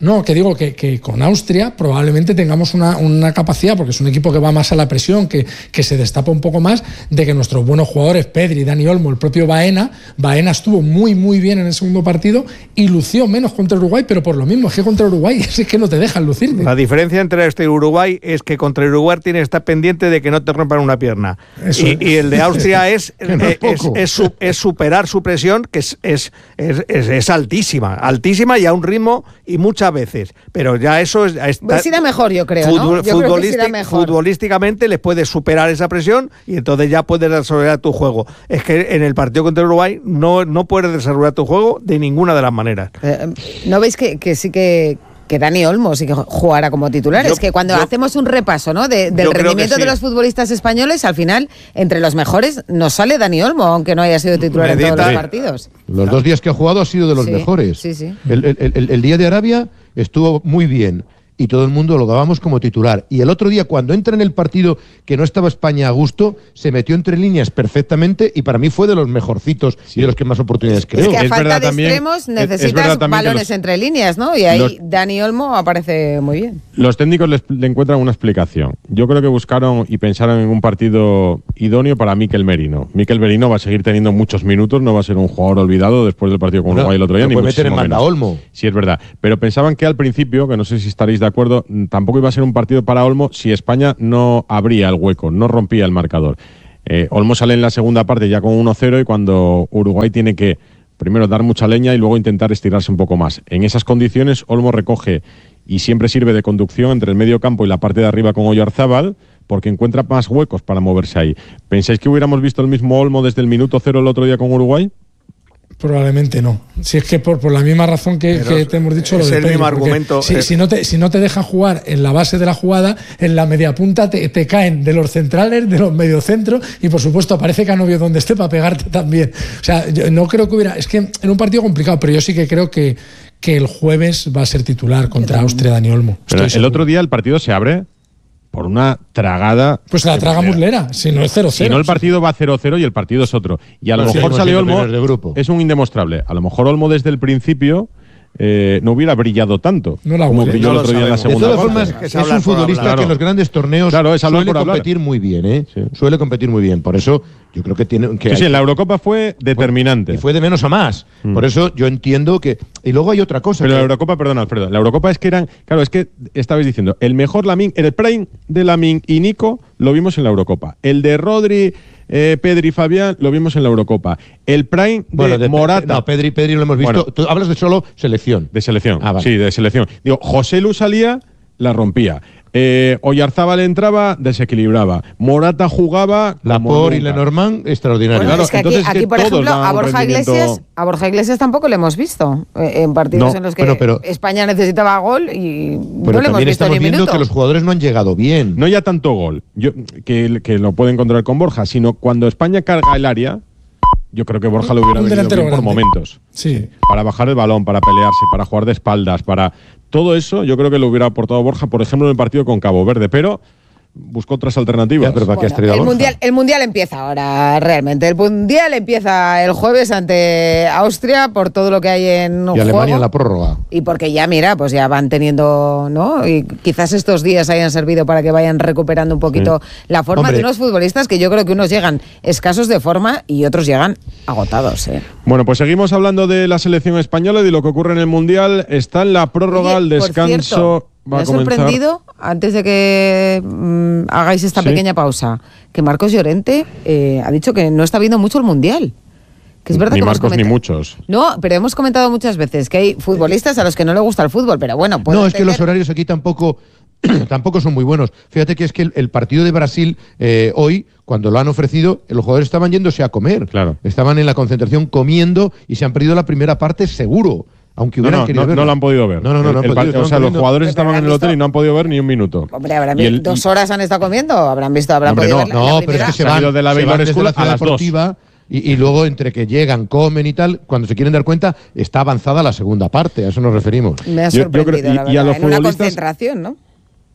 No, que digo que, que con Austria probablemente tengamos una, una capacidad, porque es un equipo que va más a la presión, que, que se destapa un poco más, de que nuestros buenos jugadores, Pedri, Dani Olmo, el propio Baena, Baena estuvo muy muy bien en el segundo partido y lució menos contra Uruguay, pero por lo mismo, es que contra Uruguay es que no te dejan lucirte. La diferencia entre este y Uruguay es que contra Uruguay tienes que estar pendiente de que no te rompan una pierna. Y, y el de Austria es, no es, es, es, su, es superar su presión, que es, es, es, es, es altísima, altísima y a un ritmo y muchas veces, pero ya eso es... Está, pues irá mejor, yo creo, futbol, ¿no? Yo creo que irá mejor. Futbolísticamente les puedes superar esa presión y entonces ya puedes desarrollar tu juego. Es que en el partido contra Uruguay no, no puedes desarrollar tu juego de ninguna de las maneras. Eh, ¿No veis que, que sí que... que Dani Olmo sí que jugará como titular? Yo, es que cuando yo, hacemos un repaso, ¿no? de, del rendimiento sí. de los futbolistas españoles, al final, entre los mejores, nos sale Dani Olmo, aunque no haya sido titular Medita, en todos los partidos. Los ¿no? dos días que ha jugado ha sido de los sí, mejores. Sí, sí. El, el, el, el día de Arabia estuvo muy bien y todo el mundo lo dábamos como titular. Y el otro día, cuando entra en el partido que no estaba España a gusto, se metió entre líneas perfectamente y para mí fue de los mejorcitos sí. y de los que más oportunidades creó. Es que a es falta de también, extremos necesitas balones los, entre líneas, ¿no? Y ahí los, Dani Olmo aparece muy bien. Los técnicos le, le encuentran una explicación. Yo creo que buscaron y pensaron en un partido idóneo para Mikel Merino. Mikel Merino va a seguir teniendo muchos minutos, no va a ser un jugador olvidado después del partido con Uruguay el otro día. No ni puede meter en banda Olmo. Sí, es verdad. Pero pensaban que al principio, que no sé si estaréis de acuerdo, tampoco iba a ser un partido para Olmo si España no abría el hueco, no rompía el marcador. Eh, Olmo sale en la segunda parte ya con uno cero y cuando Uruguay tiene que primero dar mucha leña y luego intentar estirarse un poco más. En esas condiciones Olmo recoge y siempre sirve de conducción entre el medio campo y la parte de arriba con Oyarzábal porque encuentra más huecos para moverse ahí. ¿Pensáis que hubiéramos visto el mismo Olmo desde el minuto cero el otro día con Uruguay? Probablemente no. Si es que por, por la misma razón que, que te hemos dicho, es lo de el Pedri, mismo argumento. Si, si, no te, si no te dejan jugar en la base de la jugada, en la media punta te, te caen de los centrales, de los mediocentros y por supuesto aparece Canovio donde esté para pegarte también. O sea, yo no creo que hubiera. Es que en un partido complicado, pero yo sí que creo que, que el jueves va a ser titular contra Austria Dani Olmo. Pero el seguro. Otro día el partido se abre por una tragada. Pues la traga muslera, si no es cero cero. Si no, el partido va cero cero y el partido es otro. Y a lo no, mejor sí, sale Olmo, es un indemostrable. A lo mejor Olmo desde el principio eh, no hubiera brillado tanto no la como brilló no el otro día en la segunda parte. De todas formas, es un futbolista claro. que en los grandes torneos claro, suele competir muy bien, ¿eh? Sí. Suele competir muy bien. Por eso yo creo que tiene que sí, sí, la Eurocopa fue determinante. Y fue de menos a más. Mm. Por eso yo entiendo que y luego hay otra cosa. Pero que... la Eurocopa, perdón, Alfredo, la Eurocopa es que eran, claro, es que estabais diciendo, el mejor Lamine, el prime de Lamine y Nico lo vimos en la Eurocopa. El de Rodri, eh, Pedri y Fabián lo vimos en la Eurocopa. El prime de, bueno, de Morata. No, Pedri, Pedri lo hemos visto. Bueno, tú hablas de solo selección. De selección. Ah, vale. Sí, de selección. Digo, José Lu salía, la rompía. Eh, Oyarzábal entraba, desequilibraba. Morata jugaba. Laporte y Lenormand, extraordinario. Bueno, claro, es que aquí, entonces, aquí que por ejemplo, a Borja rendimiento... Iglesias, a Borja Iglesias tampoco le hemos visto eh, en partidos no, en los que bueno, pero, España necesitaba gol y pero no le hemos visto estamos ni viendo minuto. Que los jugadores no han llegado bien. No ya tanto gol, yo, que, que lo puede encontrar con Borja, sino cuando España carga el área. Yo creo que Borja lo hubiera venido bien grande. Por momentos. Sí. Para bajar el balón, para pelearse, para jugar de espaldas, para todo eso, yo creo que lo hubiera aportado Borja, por ejemplo, en el partido con Cabo Verde, pero buscó otras alternativas. Ya, pero ¿para bueno, qué has el, mundial, el Mundial empieza ahora, realmente. El Mundial empieza el jueves ante Austria por todo lo que hay en y juego. Alemania en la prórroga. Y porque ya, mira, pues ya van teniendo, ¿no? Y quizás estos días hayan servido para que vayan recuperando un poquito sí. la forma Hombre. de unos futbolistas que yo creo que unos llegan escasos de forma y otros llegan agotados, ¿eh? Bueno, pues seguimos hablando de la selección española y de lo que ocurre en el Mundial. Está en la prórroga, el descanso... Me ha sorprendido, antes de que mmm, hagáis esta ¿Sí? pequeña pausa, que Marcos Llorente eh, ha dicho que no está viendo mucho el Mundial. Que es verdad ni que Marcos ni muchos. No, pero hemos comentado muchas veces que hay futbolistas a los que no les gusta el fútbol, pero bueno... No, entender... es que los horarios aquí tampoco... tampoco son muy buenos. Fíjate que es que el, el partido de Brasil eh, hoy, cuando lo han ofrecido, los jugadores estaban yéndose a comer. Claro. Estaban en la concentración comiendo y se han perdido la primera parte seguro. Aunque hubieran no, no, querido no, verlo. no lo han podido ver. No, no, no, el, no han el, podido, O sea, los jugadores estaban en el hotel visto? y no han podido ver ni un minuto. Hombre, habrán y el, dos horas han estado comiendo, habrán visto, habrán hombre, podido no, ver No, la, la pero es que se van, van, de la se van desde la ciudad a las deportiva y, y luego entre que llegan, comen y tal, cuando se quieren dar cuenta, está avanzada la segunda parte, a eso nos referimos. Me ha sorprendido, yo, yo creo, y, la verdad, y a los en una concentración, ¿no?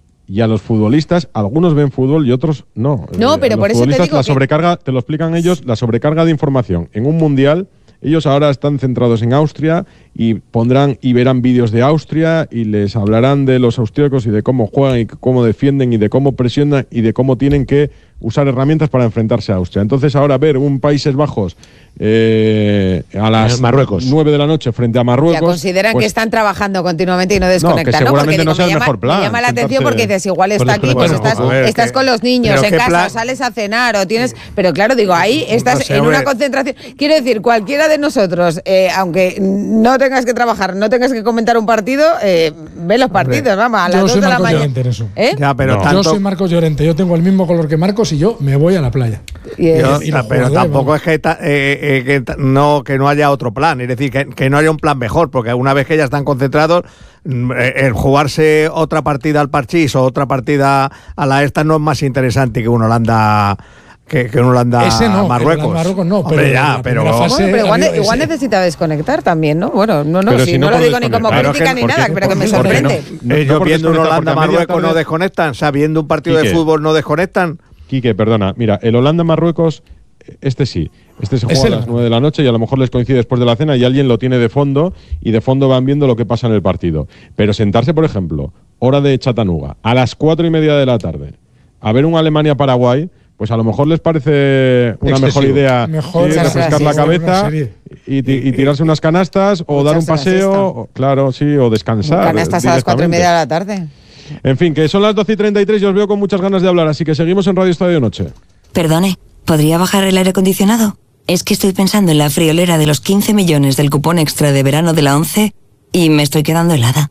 Y a los futbolistas, algunos ven fútbol y otros no. No, pero los por eso te digo la que... sobrecarga, te lo explican ellos, la sobrecarga de información en un mundial. Ellos ahora están centrados en Austria y pondrán y verán vídeos de Austria y les hablarán de los austríacos y de cómo juegan y cómo defienden y de cómo presionan y de cómo tienen que usar herramientas para enfrentarse a Austria. Entonces ahora ver un Países Bajos eh, a las Marruecos. nueve de la noche frente a Marruecos. Ya consideran pues, que están trabajando continuamente y no desconectan, no, que seguramente ¿no? no sea el me llama, mejor plan. Me llama la atención sentarse, porque dices, igual está aquí, pues bueno, estás, a ver, estás que, con los niños en casa, plan? o sales a cenar, o tienes... Pero claro, digo, ahí estás No sé, en hombre. una concentración. Quiero decir, cualquiera de nosotros, eh, aunque no tengas que trabajar, no tengas que comentar un partido, eh, ve los partidos, vamos, a las Yo dos soy de la Marcos mañana. Llorente en eso. ¿Eh? Ya, pero No. tanto- Yo soy Marcos Llorente, yo tengo el mismo color que Marcos y yo me voy a la playa. Y es- Yo- y los pero jugadores, tampoco vamos. es que, ta- eh, eh, que ta- no que no haya otro plan, es decir, que, que no haya un plan mejor, porque una vez que ya están concentrados, mm, eh, el jugarse otra partida al parchís o otra partida a la esta no es más interesante que un Holanda que, que un Holanda Ese no, el Marruecos. Holanda Marruecos no, Hombre, pero ya, la pero primera fase- Bueno, pero igual, ha habido igual ese. necesita desconectar también, ¿no? Bueno, no, no, Pero si si no no lo por digo ni como desconectar. Claro, crítica que- ni porque- nada, pero que me porque no- sorprende. no Ellos por viendo un desconectar, Holanda porque a media Marruecos no tarde- desconectan, sabiendo un partido de Quique. fútbol no desconectan. Quique, perdona, mira, el Holanda-Marruecos, este sí, este se Es juega el- a las nueve de la noche y a lo mejor les coincide después de la cena y alguien lo tiene de fondo y de fondo van viendo lo que pasa en el partido. Pero sentarse, por ejemplo, hora de Chattanooga, a las cuatro y media de la tarde, a ver un Alemania-Paraguay, pues a lo mejor les parece una Excesivo. mejor idea Mejor sí, echarse refrescar así, la una cabeza serie. y, ti- y tirarse unas canastas o O dar un echarse la paseo, siesta. o- claro, sí, o descansar. Canastas a las cuatro y directamente. media de la tarde. En fin, que son las doce y treinta y tres y os veo con muchas ganas de hablar, así que seguimos en Radio Estadio Noche. Perdone, ¿podría bajar el aire acondicionado? Es que estoy pensando en la friolera de los quince millones del cupón extra de verano de la ONCE y me estoy quedando helada.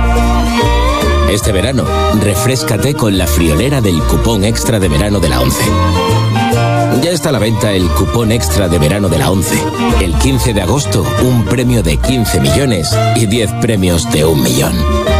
Este verano, refréscate con la friolera del cupón extra de verano de la ONCE. Ya está a la venta el cupón extra de verano de la ONCE. El quince de agosto, un premio de quince millones y diez premios de un millón.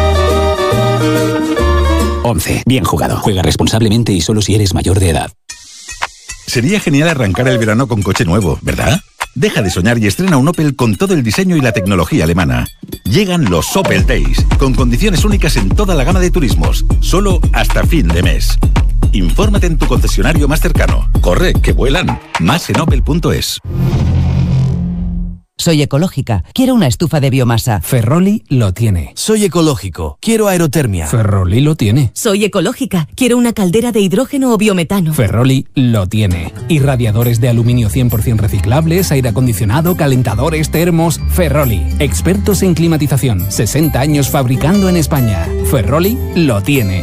ONCE. Bien jugado. Juega responsablemente y solo si eres mayor de edad. Sería genial arrancar el verano con coche nuevo, ¿verdad? Deja de soñar y estrena un Opel con todo el diseño y la tecnología alemana. Llegan los Opel Days, con condiciones únicas en toda la gama de turismos, solo hasta fin de mes. Infórmate en tu concesionario más cercano. Corre, que vuelan. Más en opel punto es. Soy ecológica. Quiero una estufa de biomasa. Ferroli lo tiene. Soy ecológico. Quiero aerotermia. Ferroli lo tiene. Soy ecológica. Quiero una caldera de hidrógeno o biometano. Ferroli lo tiene. Irradiadores de aluminio cien por ciento reciclables, aire acondicionado, calentadores, termos. Ferroli. Expertos en climatización. sesenta años fabricando en España. Ferroli lo tiene.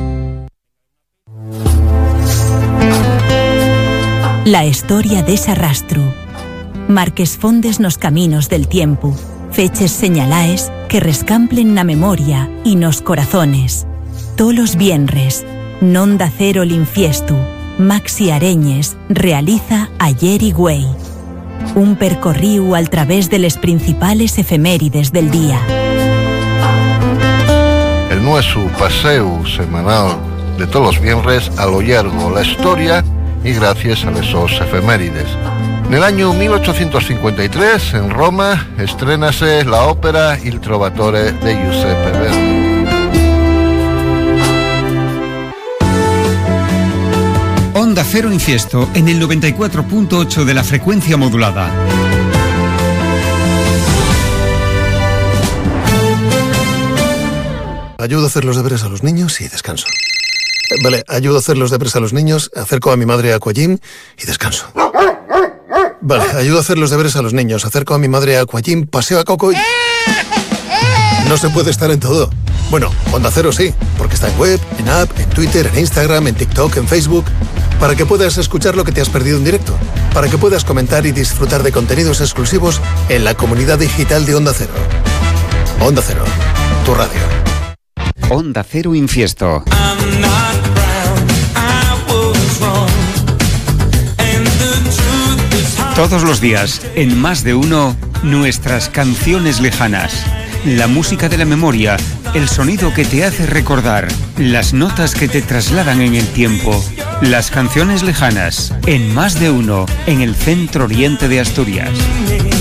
La historia de Sarrastru. Marques fondes nos caminos del tiempo, feches señalaes que rescamplen na memoria y nos corazones. Tolos vienres, non da cero l'infiestu, Maxi Areñes realiza Ayer y Güey. Un percorriu al través de les principales efemérides del día. El nuestro paseo semanal de todos los viernes a lo largo la historia y gracias a esos efemérides. En el año mil ochocientos cincuenta y tres, en Roma, estrénase la ópera Il Trovatore de Giuseppe Verdi. Onda Cero Infiesto en el noventa y cuatro punto ocho de la frecuencia modulada. Ayudo a hacer los deberes a los niños y descanso. Eh, Vale, ayudo a hacer los deberes a los niños, acerco a mi madre a Aquagym y descanso. Vale, ayudo a hacer los deberes a los niños, acerco a mi madre a Aquagym, paseo a Coco y... No se puede estar en todo. Bueno, Onda Cero sí, porque está en web, en app, en Twitter, en Instagram, en TikTok, en Facebook, para que puedas escuchar lo que te has perdido en directo, para que puedas comentar y disfrutar de contenidos exclusivos en la comunidad digital de Onda Cero. Onda Cero, tu radio. Onda Cero Infiesto. Todos los días, en Más de Uno, nuestras canciones lejanas. La música de la memoria, el sonido que te hace recordar, las notas que te trasladan en el tiempo. Las canciones lejanas, en Más de Uno, en el centro oriente de Asturias.